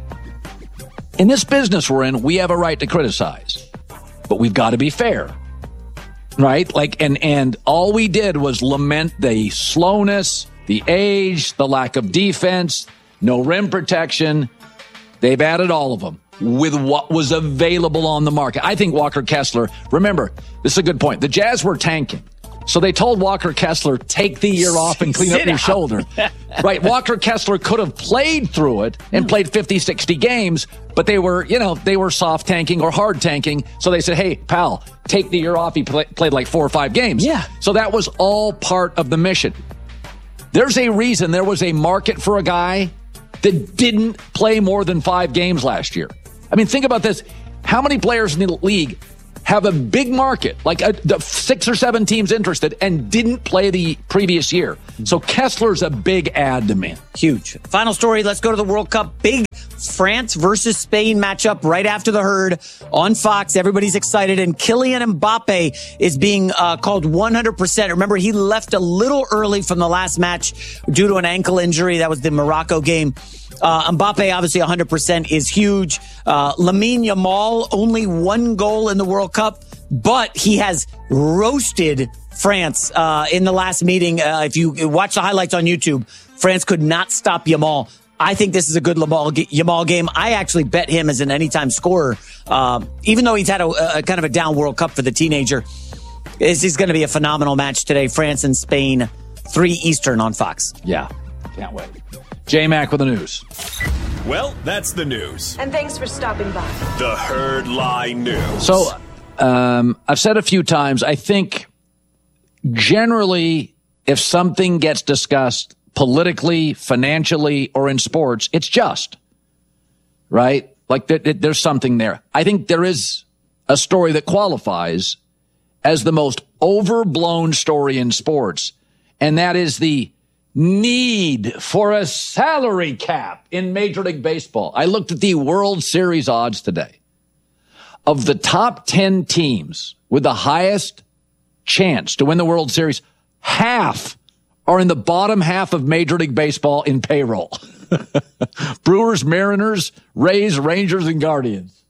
in this business we're in, we have a right to criticize, but we've got to be fair. Right? Like, and, and all we did was lament the slowness, the age, the lack of defense, no rim protection. They've added all of them with what was available on the market. I think Walker Kessler, remember, this is a good point. The Jazz were tanking. So they told Walker Kessler, take the year off and clean Sit up your out. shoulder. Right? Walker Kessler could have played through it and played fifty, sixty games, but they were, you know, they were soft tanking or hard tanking. So they said, hey, pal, take the year off. He play, played like four or five games. Yeah. So that was all part of the mission. There's a reason there was a market for a guy that didn't play more than five games last year. I mean, think about this. How many players in the league have a big market, like a, the six or seven teams interested, and didn't play the previous year? So Kessler's a big add to me. Huge. Final story, let's go to the World Cup. Big France versus Spain matchup right after the herd on Fox. Everybody's excited, and Kylian Mbappe is being uh, called one hundred percent. Remember, he left a little early from the last match due to an ankle injury. That was the Morocco game. Uh, Mbappe, obviously, one hundred percent is huge. Uh, Lamine Yamal, only one goal in the World Cup, but he has roasted France uh, in the last meeting. Uh, if you watch the highlights on YouTube, France could not stop Yamal. I think this is a good Yamal game. I actually bet him as an anytime scorer, um, even though he's had a, a kind of a down World Cup for the teenager. This is going to be a phenomenal match today. France and Spain, three Eastern on Fox. Yeah, can't wait. J-Mac with the news. Well, that's the news. And thanks for stopping by. The Herd Lie News. So, um, I've said a few times, I think generally if something gets discussed politically, financially, or in sports, it's just, right? Like there, there's something there. I think there is a story that qualifies as the most overblown story in sports, and that is the need for a salary cap in Major League Baseball. I looked at the World Series odds today. Of the top ten teams with the highest chance to win the World Series, half are in the bottom half of Major League Baseball in payroll. Brewers, Mariners, Rays, Rangers, and Guardians.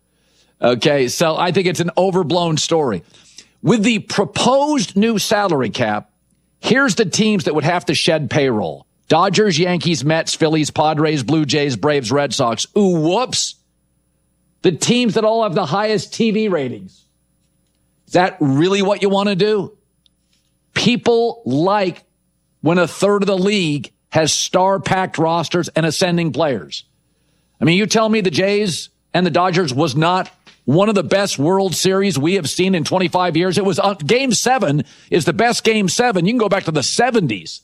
Okay, so I think it's an overblown story. With the proposed new salary cap, here's the teams that would have to shed payroll. Dodgers, Yankees, Mets, Phillies, Padres, Blue Jays, Braves, Red Sox. Ooh, whoops. The teams that all have the highest T V ratings. Is that really what you want to do? People like when a third of the league has star-packed rosters and ascending players. I mean, you tell me the Jays and the Dodgers was not one of the best World Series we have seen in twenty-five years. It was uh, Game seven is the best Game seven. You can go back to the seventies.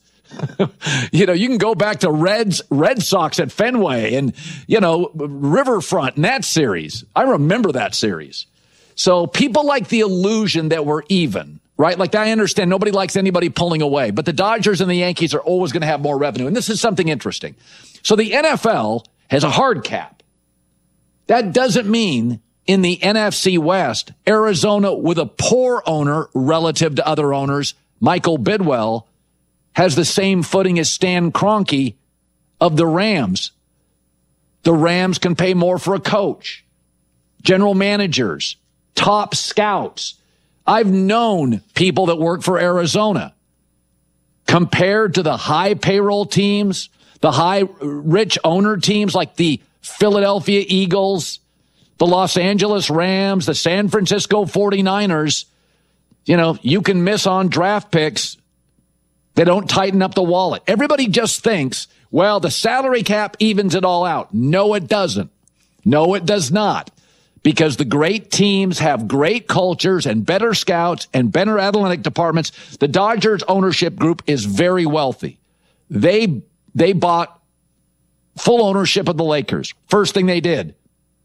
You know, you can go back to Reds, Red Sox at Fenway and, you know, Riverfront and that series. I remember that series. So people like the illusion that we're even, right? Like, I understand nobody likes anybody pulling away, but the Dodgers and the Yankees are always going to have more revenue. And this is something interesting. So the N F L has a hard cap. That doesn't mean in the N F C West, Arizona, with a poor owner relative to other owners, Michael Bidwell, has the same footing as Stan Kroenke of the Rams. The Rams can pay more for a coach, general managers, top scouts. I've known people that work for Arizona. Compared to the high payroll teams, the high rich owner teams like the Philadelphia Eagles, the Los Angeles Rams, the San Francisco forty-niners, you know, you can miss on draft picks. They don't tighten up the wallet. Everybody just thinks, well, the salary cap evens it all out. No, it doesn't. No, it does not. Because the great teams have great cultures and better scouts and better athletic departments. The Dodgers ownership group is very wealthy. They, they bought full ownership of the Lakers. First thing they did,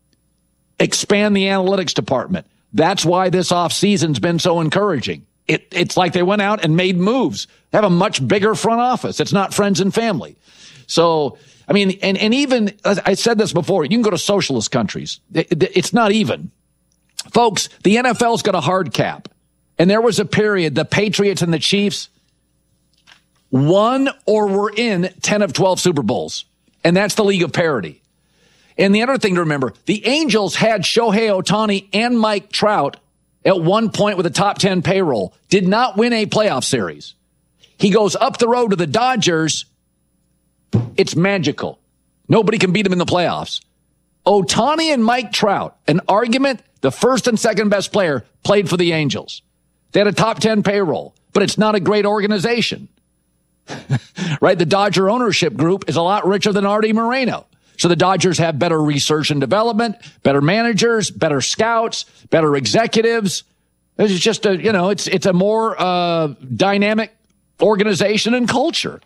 expand the analytics department. That's why this offseason's been so encouraging. It, it's like they went out and made moves. They have a much bigger front office. It's not friends and family. So, I mean, and, and even, I said this before, you can go to socialist countries. It, it, it's not even. Folks, the N F L's got a hard cap. And there was a period, the Patriots and the Chiefs won or were in ten of twelve Super Bowls. And that's the league of parity. And the other thing to remember, the Angels had Shohei Ohtani and Mike Trout at one point with a top ten payroll, did not win a playoff series. He goes up the road to the Dodgers. It's magical. Nobody can beat him in the playoffs. Ohtani and Mike Trout, an argument, the first and second best player, played for the Angels. They had a top ten payroll, but it's not a great organization. Right? The Dodger ownership group is a lot richer than Artie Moreno. So the Dodgers have better research and development, better managers, better scouts, better executives. It's just a, you know, it's it's a more uh, dynamic organization and culture.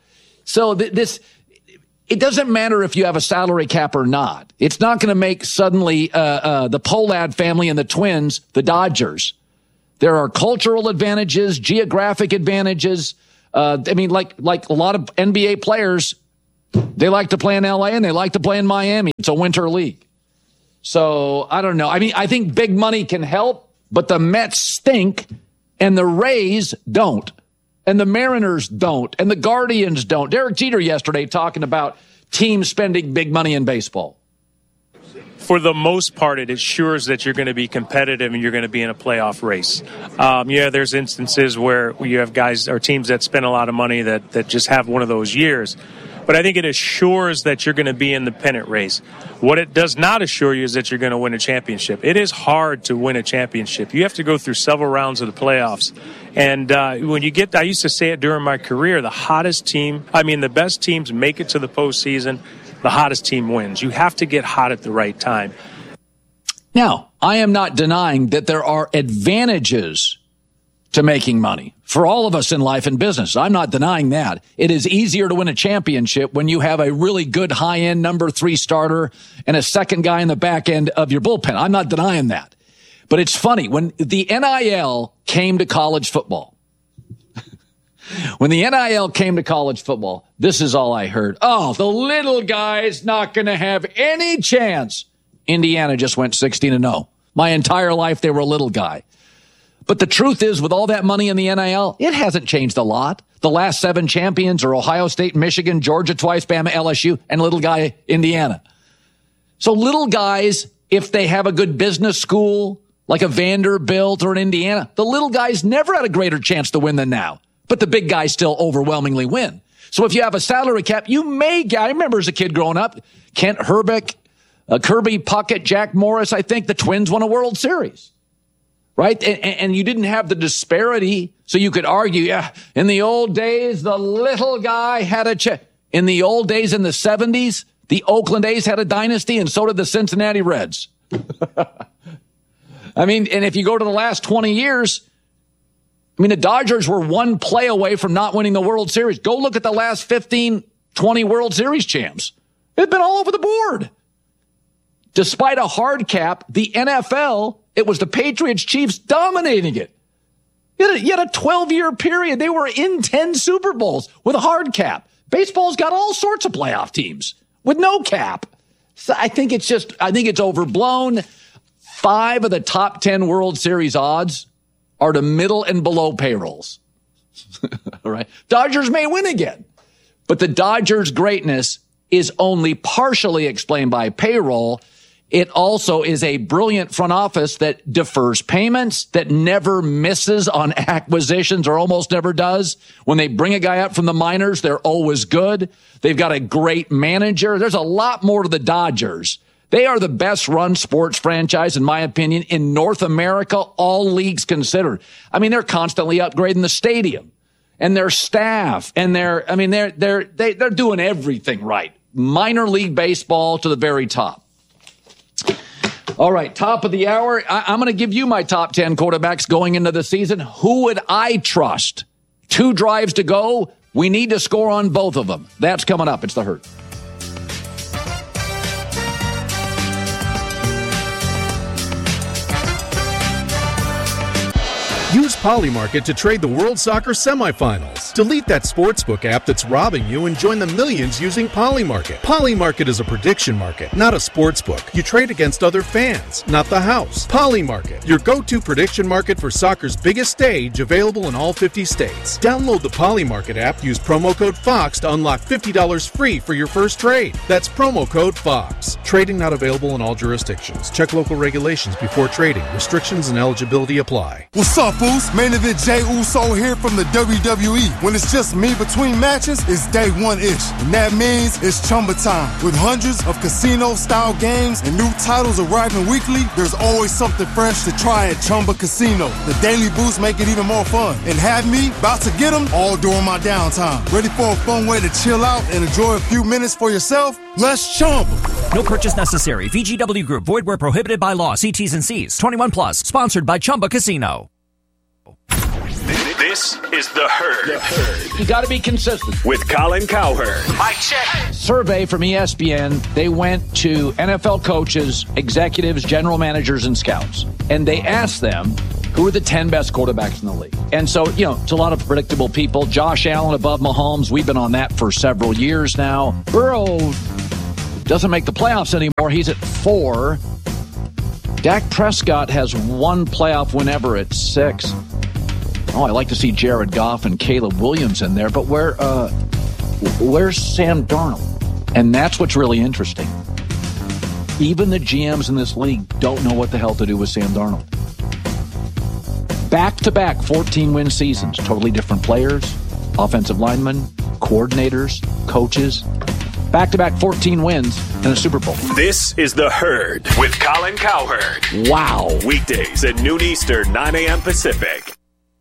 So th- this, it doesn't matter if you have a salary cap or not. It's not going to make suddenly uh, uh, the Pollad family and the Twins the Dodgers. There are cultural advantages, geographic advantages. Uh, I mean, like like a lot of N B A players, they like to play in L A and they like to play in Miami. It's a winter league. So I don't know. I mean, I think big money can help, but the Mets stink and the Rays don't. And the Mariners don't. And the Guardians don't. Derek Jeter yesterday talking about teams spending big money in baseball. For the most part, it assures that you're going to be competitive and you're going to be in a playoff race. Um, yeah, there's instances where you have guys or teams that spend a lot of money that, that just have one of those years. But I think it assures that you're going to be in the pennant race. What it does not assure you is that you're going to win a championship. It is hard to win a championship. You have to go through several rounds of the playoffs. And uh, when you get, I used to say it during my career, the hottest team, I mean, the best teams make it to the postseason. The hottest team wins. You have to get hot at the right time. Now, I am not denying that there are advantages to making money for all of us in life and business. I'm not denying that. It is easier to win a championship when you have a really good high-end number three starter and a second guy in the back end of your bullpen. I'm not denying that. But it's funny, when the N I L came to college football, When the N I L came to college football, this is all I heard. Oh, the little guy's not going to have any chance. Indiana just went sixteen and oh. My entire life, they were a little guy. But the truth is, with all that money in the N I L, it hasn't changed a lot. The last seven champions are Ohio State, Michigan, Georgia twice, Bama, L S U, and little guy Indiana. So little guys, if they have a good business school, like a Vanderbilt or an Indiana, the little guys never had a greater chance to win than now. But the big guys still overwhelmingly win. So if you have a salary cap, you may get, I remember as a kid growing up, Kent Herbeck, uh, Kirby Puckett, Jack Morris, I think the Twins won a World Series, right? And, and you didn't have the disparity. So you could argue, yeah, in the old days, the little guy had a check. In the old days in the seventies, the Oakland A's had a dynasty and so did the Cincinnati Reds. I mean, and if you go to the last twenty years, I mean, the Dodgers were one play away from not winning the World Series. Go look at the last fifteen, twenty World Series champs. They've been all over the board. Despite a hard cap, the N F L, it was the Patriots Chiefs dominating it. You had a, you had a twelve-year period. They were in ten Super Bowls with a hard cap. Baseball's got all sorts of playoff teams with no cap. So I think it's just, I think it's overblown. Five of the top ten World Series odds are to middle and below payrolls. All right. Dodgers may win again, but the Dodgers' greatness is only partially explained by payroll. It also is a brilliant front office that defers payments, that never misses on acquisitions or almost never does. When they bring a guy up from the minors, they're always good. They've got a great manager. There's a lot more to the Dodgers. They are the best run sports franchise, in my opinion, in North America, all leagues considered. I mean, they're constantly upgrading the stadium and their staff and their, I mean, they're, they're, they, they're doing everything right. Minor league baseball to the very top. All right, top of the hour. I, I'm going to give you my top ten quarterbacks going into the season. Who would I trust? Two drives to go. We need to score on both of them. That's coming up. It's The Herd. Use Polymarket to trade the World Soccer semifinals. Delete that sportsbook app that's robbing you and join the millions using Polymarket. Polymarket is a prediction market, not a sportsbook. You trade against other fans, not the house. Polymarket, your go-to prediction market for soccer's biggest stage, available in all fifty states. Download the Polymarket app, use promo code FOX to unlock fifty dollars free for your first trade. That's promo code FOX. Trading not available in all jurisdictions. Check local regulations before trading. Restrictions and eligibility apply. What's up, Boost? Main event Jey Uso here from the W W E. When it's just me between matches, it's day one-ish. And that means it's Chumba time. With hundreds of casino-style games and new titles arriving weekly, there's always something fresh to try at Chumba Casino. The Daily Boost make it even more fun. And have me about to get them all during my downtime. Ready for a fun way to chill out and enjoy a few minutes for yourself? Let's Chumba. No purchase necessary. V G W Group. Void where prohibited by law. See T's and C's. twenty-one plus. Sponsored by Chumba Casino. This is The Herd. The Herd. You got to be consistent. With Colin Cowherd. Mic check. Survey from E S P N. They went to N F L coaches, executives, general managers, and scouts. And they asked them, who are the ten best quarterbacks in the league? And so, you know, it's a lot of predictable people. Josh Allen above Mahomes. We've been on that for several years now. Burrow doesn't make the playoffs anymore. He's at four. Dak Prescott has one playoff win ever at six. Oh, I like to see Jared Goff and Caleb Williams in there, but where, uh, where's Sam Darnold? And that's what's really interesting. Even the G Ms in this league don't know what the hell to do with Sam Darnold. Back-to-back fourteen-win seasons, totally different players, offensive linemen, coordinators, coaches. Back-to-back fourteen wins and a Super Bowl. This is The Herd with Colin Cowherd. Wow. Weekdays at noon Eastern, nine a.m. Pacific.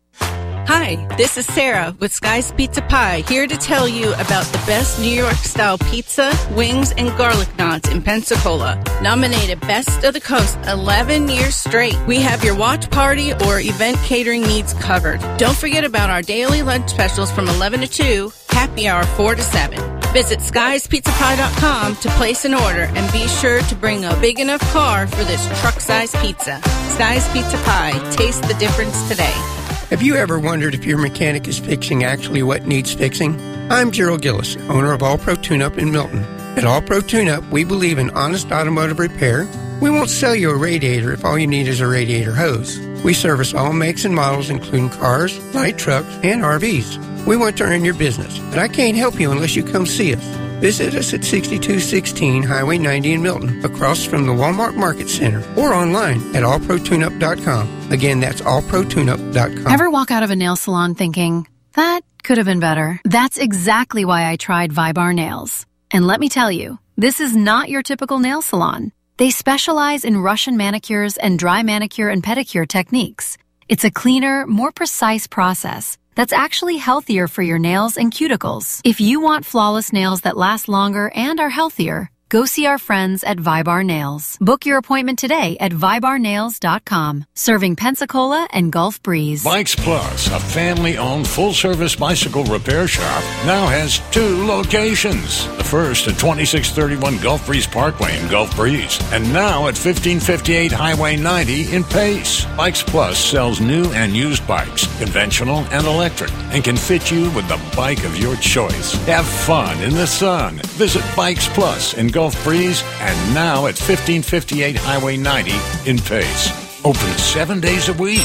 Hi, this is Sarah with Sky's Pizza Pie, here to tell you about the best New York-style pizza, wings, and garlic knots in Pensacola. Nominated Best of the Coast eleven years straight. We have your watch party or event catering needs covered. Don't forget about our daily lunch specials from eleven to two, happy hour four to seven. Visit skies pizza pie dot com to place an order and be sure to bring a big enough car for this truck-sized pizza. Sky's Pizza Pie. Taste the difference today. Have you ever wondered if your mechanic is fixing actually what needs fixing? I'm Gerald Gillis, owner of All Pro Tune-Up in Milton. At All Pro Tune-Up, we believe in honest automotive repair. We won't sell you a radiator if all you need is a radiator hose. We service all makes and models, including cars, light trucks, and R Vs. We want to earn your business, but I can't help you unless you come see us. Visit us at sixty-two sixteen Highway ninety in Milton, across from the Walmart Market Center, or online at all pro tune up dot com. Again, that's all pro tune up dot com. Ever walk out of a nail salon thinking, that could have been better? That's exactly why I tried Vibar Nails. And let me tell you, this is not your typical nail salon. They specialize in Russian manicures and dry manicure and pedicure techniques. It's a cleaner, more precise process that's actually healthier for your nails and cuticles. If you want flawless nails that last longer and are healthier, go see our friends at Vibar Nails. Book your appointment today at vibar nails dot com. Serving Pensacola and Gulf Breeze. Bikes Plus, a family-owned full-service bicycle repair shop, now has two locations. The first at twenty-six thirty-one Gulf Breeze Parkway in Gulf Breeze, and now at fifteen fifty-eight Highway ninety in Pace. Bikes Plus sells new and used bikes, conventional and electric, and can fit you with the bike of your choice. Have fun in the sun. Visit Bikes Plus in Gulf Breeze, and now at fifteen fifty-eight Highway ninety in Pace. Open seven days a week.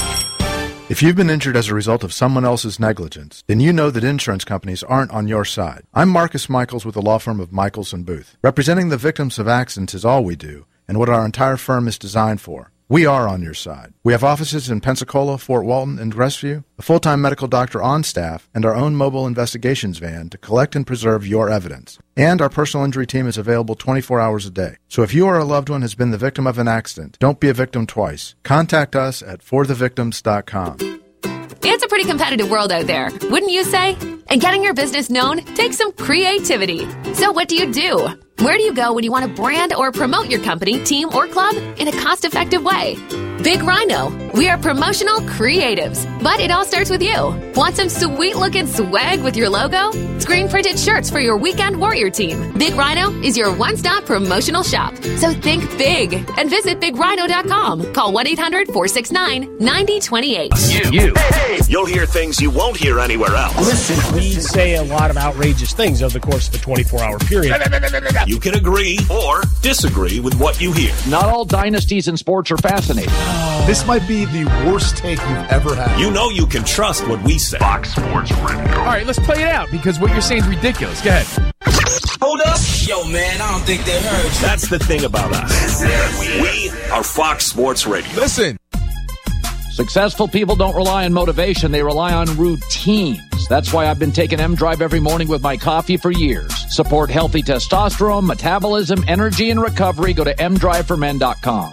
If you've been injured as a result of someone else's negligence, then you know that insurance companies aren't on your side. I'm Marcus Michaels with the law firm of Michaels and Booth. Representing the victims of accidents is all we do, and what our entire firm is designed for. We are on your side. We have offices in Pensacola, Fort Walton, and Crestview, a full-time medical doctor on staff, and our own mobile investigations van to collect and preserve your evidence. And our personal injury team is available twenty-four hours a day. So if you or a loved one has been the victim of an accident, don't be a victim twice. Contact us at for the victims dot com. It's a pretty competitive world out there, wouldn't you say? And getting your business known takes some creativity. So what do you do? Where do you go when you want to brand or promote your company, team, or club in a cost-effective way? Big Rhino. We are promotional creatives, but it all starts with you. Want some sweet-looking swag with your logo? Screen-printed shirts for your weekend warrior team. Big Rhino is your one-stop promotional shop. So think big and visit big rhino dot com. Call one eight hundred four six nine nine zero two eight. You. you. Hey, you'll hear things you won't hear anywhere else. Listen, we say a lot of outrageous things over the course of a twenty-four hour period. You can agree or disagree with what you hear. Not all dynasties in sports are fascinating. This might be the worst take you've ever had. You know you can trust what we say. Fox Sports Radio. All right, let's play it out because what you're saying is ridiculous. Go ahead. Hold up. Yo, man, I don't think they heard you. That's the thing about us. We are Fox Sports Radio. Listen. Successful people don't rely on motivation. They rely on routines. That's why I've been taking M-Drive every morning with my coffee for years. Support healthy testosterone, metabolism, energy, and recovery. Go to m drive for men dot com.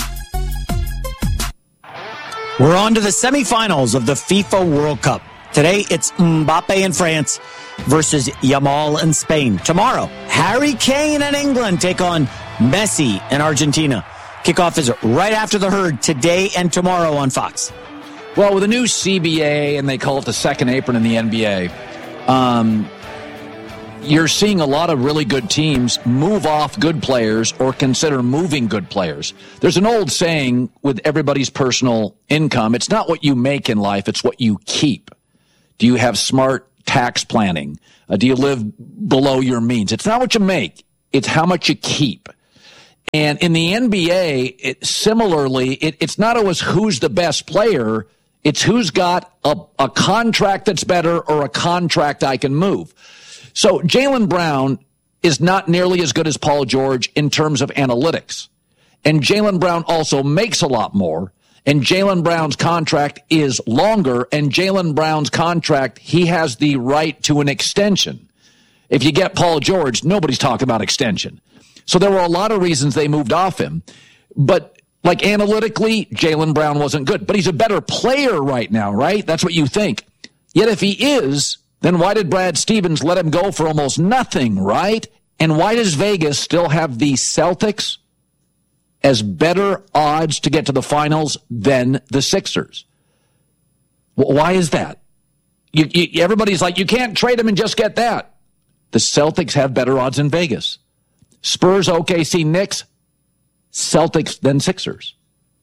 We're on to the semifinals of the FIFA World Cup. Today, it's Mbappe in France versus Yamal in Spain. Tomorrow, Harry Kane and England take on Messi in Argentina. Kickoff is right after the herd today and tomorrow on Fox. Well, with the new C B A, and they call it the second apron in the N B A, um, you're seeing a lot of really good teams move off good players or consider moving good players. There's an old saying with everybody's personal income, it's not what you make in life, it's what you keep. Do you have smart tax planning? Uh, do you live below your means? It's not what you make, it's how much you keep. And in the N B A, it, similarly, it, it's not always who's the best player, it's who's got a, a contract that's better or a contract I can move. So Jaylen Brown is not nearly as good as Paul George in terms of analytics. And Jaylen Brown also makes a lot more. And Jaylen Brown's contract is longer. And Jaylen Brown's contract, he has the right to an extension. If you get Paul George, nobody's talking about extension. So there were a lot of reasons they moved off him. But like analytically, Jaylen Brown wasn't good. But he's a better player right now, right? That's what you think. Yet if he is, then why did Brad Stevens let him go for almost nothing, right? And why does Vegas still have the Celtics as better odds to get to the finals than the Sixers? Well, why is that? You, you, everybody's like, you can't trade him and just get that. The Celtics have better odds in Vegas. Spurs, O K C, Knicks, Celtics, then Sixers.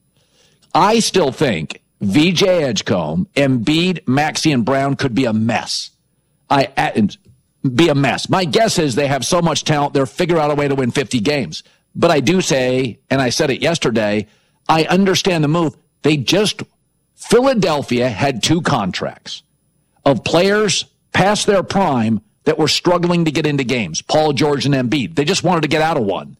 I still think V J Edgecombe, Embiid, Maxey, and Brown could be a mess. I be a mess. My guess is they have so much talent, they'll figure out a way to win fifty games. But I do say, and I said it yesterday, I understand the move. They just, Philadelphia had two contracts of players past their prime that were struggling to get into games. Paul George and Embiid. They just wanted to get out of one.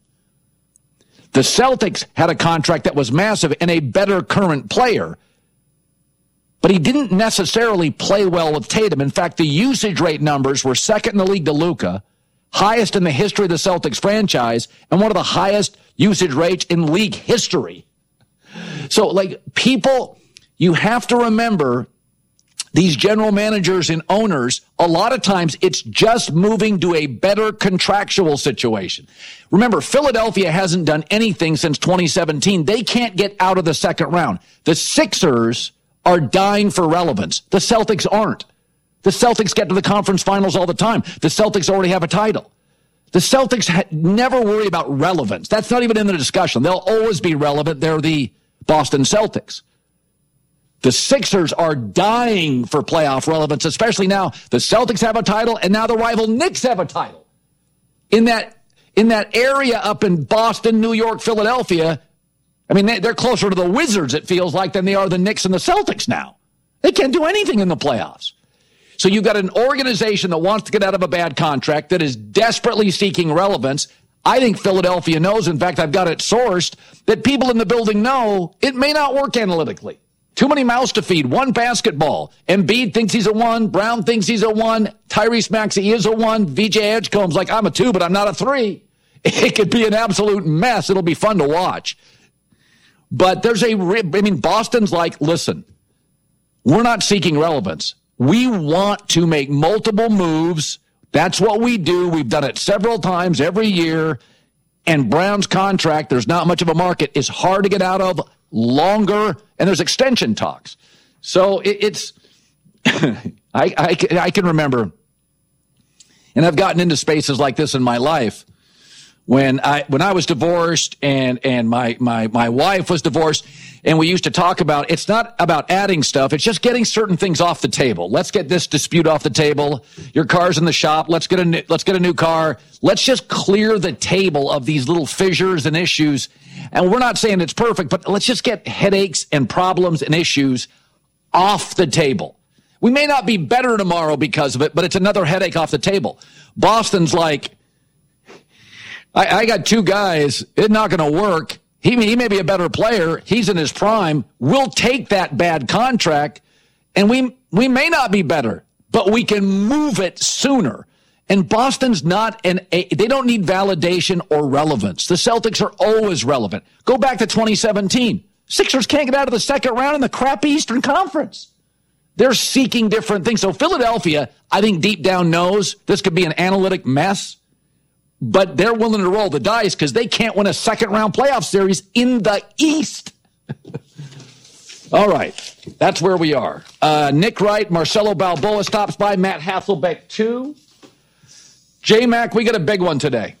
The Celtics had a contract that was massive and a better current player. But he didn't necessarily play well with Tatum. In fact, the usage rate numbers were second in the league to Luka, highest in the history of the Celtics franchise, and one of the highest usage rates in league history. So, like, people, you have to remember these general managers and owners, a lot of times it's just moving to a better contractual situation. Remember, Philadelphia hasn't done anything since twenty seventeen. They can't get out of the second round. The Sixers are dying for relevance. The Celtics aren't. The Celtics get to the conference finals all the time. The Celtics already have a title. The Celtics ha- never worry about relevance. That's not even in the discussion. They'll always be relevant. They're the Boston Celtics. The Sixers are dying for playoff relevance, especially now the Celtics have a title and now the rival Knicks have a title. In that, in that area up in Boston, New York, Philadelphia, I mean, they're closer to the Wizards, it feels like, than they are the Knicks and the Celtics now. They can't do anything in the playoffs. So you've got an organization that wants to get out of a bad contract that is desperately seeking relevance. I think Philadelphia knows, in fact, I've got it sourced, that people in the building know it may not work analytically. Too many mouths to feed. One basketball. Embiid thinks he's a one. Brown thinks he's a one. Tyrese Maxey is a one. V J Edgecombe's like, I'm a two, but I'm not a three. It could be an absolute mess. It'll be fun to watch. But there's a, I mean, Boston's like, listen, we're not seeking relevance. We want to make multiple moves. That's what we do. We've done it several times every year. And Brown's contract, there's not much of a market, is hard to get out of, longer, and there's extension talks. So it, it's, I, I, I can remember, and I've gotten into spaces like this in my life, when I when I was divorced and and my my my wife was divorced, and we used to talk about, it's not about adding stuff, it's just getting certain things off the table. Let's get this dispute off the table. Your car's in the shop. Let's get a new, let's get a new car. Let's just clear the table of these little fissures and issues. And we're not saying it's perfect, but let's just get headaches and problems and issues off the table. We may not be better tomorrow because of it, but it's another headache off the table. Boston's like, I, I got two guys. It's not going to work. He, he may be a better player. He's in his prime. We'll take that bad contract, and we we may not be better, but we can move it sooner. And Boston's not an a, they don't need validation or relevance. The Celtics are always relevant. Go back to twenty seventeen. Sixers can't get out of the second round in the crappy Eastern Conference. They're seeking different things. So Philadelphia, I think deep down knows this could be an analytic mess, but they're willing to roll the dice because they can't win a second round playoff series in the East. All right. That's where we are. Uh, Nick Wright, Marcelo Balboa stops by. Matt Hasselbeck, too. J-Mac, we got a big one today.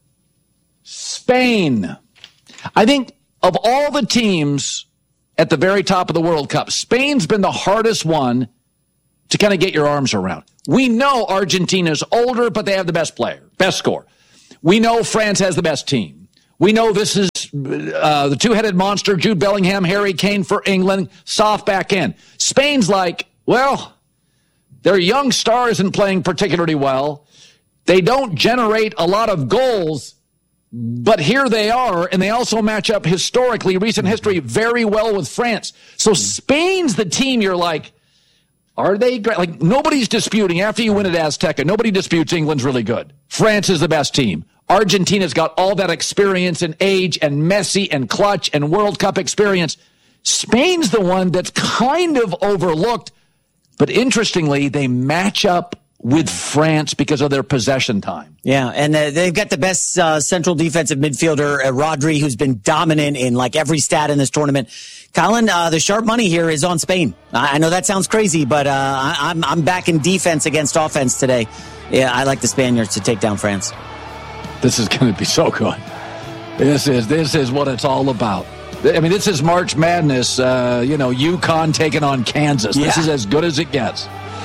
Spain. I think of all the teams at the very top of the World Cup, Spain's been the hardest one to kind of get your arms around. We know Argentina's older, but they have the best player, best score. We know France has the best team. We know this is uh, the two-headed monster, Jude Bellingham, Harry Kane for England, soft back end. Spain's like, well, their young star isn't playing particularly well. They don't generate a lot of goals, but here they are, and they also match up historically, recent history, very well with France. So Spain's the team you're like, are they great? Like, nobody's disputing, after you win at Azteca, nobody disputes England's really good. France is the best team. Argentina's got all that experience and age and Messi and clutch and World Cup experience. Spain's the one that's kind of overlooked, but interestingly, they match up with France because of their possession time. Yeah, and uh, they've got the best uh, central defensive midfielder, uh, Rodri, who's been dominant in like every stat in this tournament. Colin, uh, the sharp money here is on Spain. I, I know that sounds crazy, but uh, I, I'm I'm backing defense against offense today. Yeah, I like the Spaniards to take down France. This is going to be so good. This is this is what it's all about. I mean, this is March Madness. Uh, you know, UConn taking on Kansas. This yeah. is as good as it gets.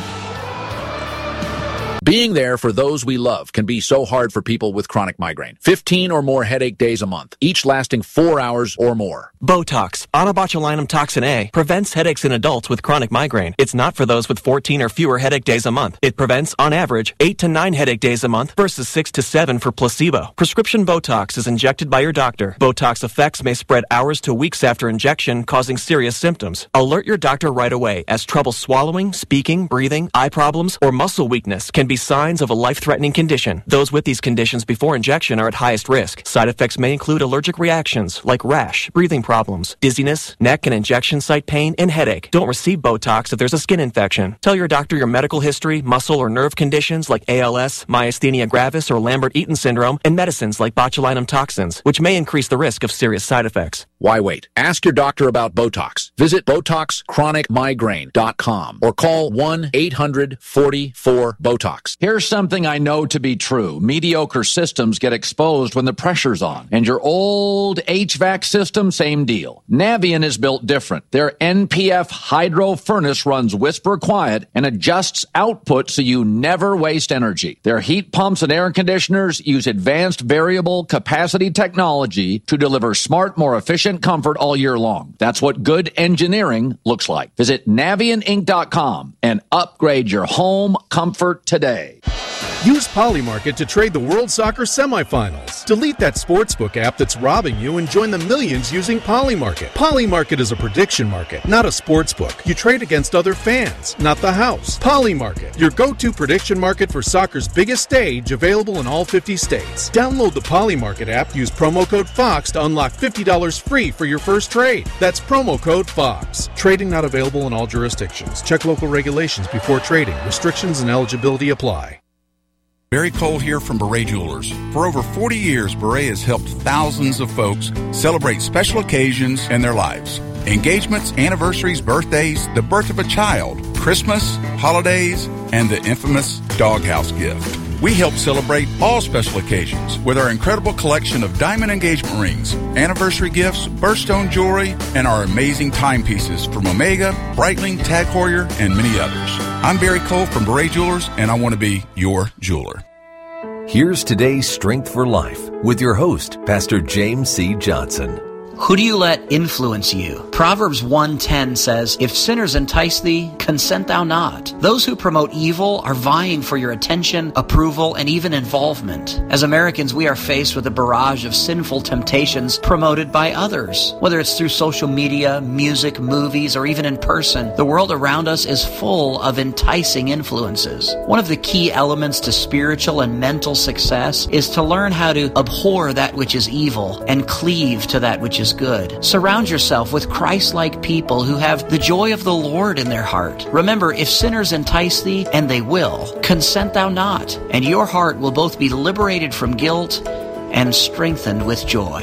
Being there for those we love can be so hard for people with chronic migraine. fifteen or more headache days a month, each lasting four hours or more. Botox, onabotulinum toxin A, prevents headaches in adults with chronic migraine. It's not for those with fourteen or fewer headache days a month. It prevents, on average, eight to nine headache days a month versus six to seven for placebo. Prescription Botox is injected by your doctor. Botox effects may spread hours to weeks after injection, causing serious symptoms. Alert your doctor right away, as trouble swallowing, speaking, breathing, eye problems, or muscle weakness can be signs of a life-threatening condition. Those with these conditions before injection are at highest risk. Side effects may include allergic reactions like rash, breathing problems, dizziness, neck and injection site pain, and headache. Don't receive Botox if there's a skin infection. Tell your doctor your medical history, muscle or nerve conditions like A L S, myasthenia gravis, or Lambert-Eaton syndrome, and medicines like botulinum toxins, which may increase the risk of serious side effects. Why wait? Ask your doctor about Botox. Visit Botox Chronic Migraine dot com or call one eight hundred forty-four BOTOX. Here's something I know to be true. Mediocre systems get exposed when the pressure's on. And your old H V A C system, same deal. Navien is built different. Their N P F hydro furnace runs whisper quiet and adjusts output so you never waste energy. Their heat pumps and air conditioners use advanced variable capacity technology to deliver smart, more efficient comfort all year long. That's what good engineering looks like. Visit Navien Inc dot com and upgrade your home comfort today. Use Polymarket to trade the World Soccer semifinals. Delete that sportsbook app that's robbing you and join the millions using Polymarket. Polymarket is a prediction market, not a sportsbook. You trade against other fans, not the house. Polymarket, your go-to prediction market for soccer's biggest stage, available in all fifty states. Download the Polymarket app, use promo code FOX to unlock fifty dollars free for your first trade. That's promo code FOX. Trading not available in all jurisdictions. Check local regulations before trading. Restrictions and eligibility apply. Barry Cole here from Beret Jewelers. For over forty years, Beret has helped thousands of folks celebrate special occasions in their lives. Engagements, anniversaries, birthdays, the birth of a child, Christmas, holidays, and the infamous doghouse gift. We help celebrate all special occasions with our incredible collection of diamond engagement rings, anniversary gifts, birthstone jewelry, and our amazing timepieces from Omega, Breitling, Tag Heuer, and many others. I'm Barry Cole from Beret Jewelers, and I want to be your jeweler. Here's today's Strength for Life with your host, Pastor James C. Johnson. Who do you let influence you? Proverbs one ten says, "If sinners entice thee, consent thou not." Those who promote evil are vying for your attention, approval, and even involvement. As Americans, we are faced with a barrage of sinful temptations promoted by others. Whether it's through social media, music, movies, or even in person, the world around us is full of enticing influences. One of the key elements to spiritual and mental success is to learn how to abhor that which is evil and cleave to that which is good. Surround yourself with Christ-like people who have the joy of the Lord in their heart. Remember, if sinners entice thee, and they will, consent thou not, and your heart will both be liberated from guilt and strengthened with joy.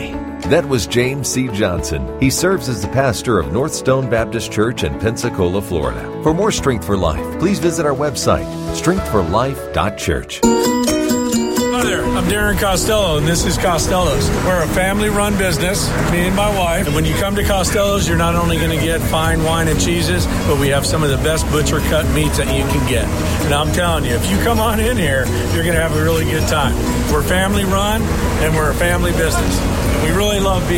That was James C. Johnson. He serves as the pastor of North Stone Baptist Church in Pensacola, Florida. For more Strength for Life, please visit our website, strength for life dot church. Hi there, I'm Darren Costello, and this is Costello's. We're a family-run business, me and my wife. And when you come to Costello's, you're not only going to get fine wine and cheeses, but we have some of the best butcher-cut meats that you can get. And I'm telling you, if you come on in here, you're going to have a really good time. We're family-run, and we're a family business. We really love being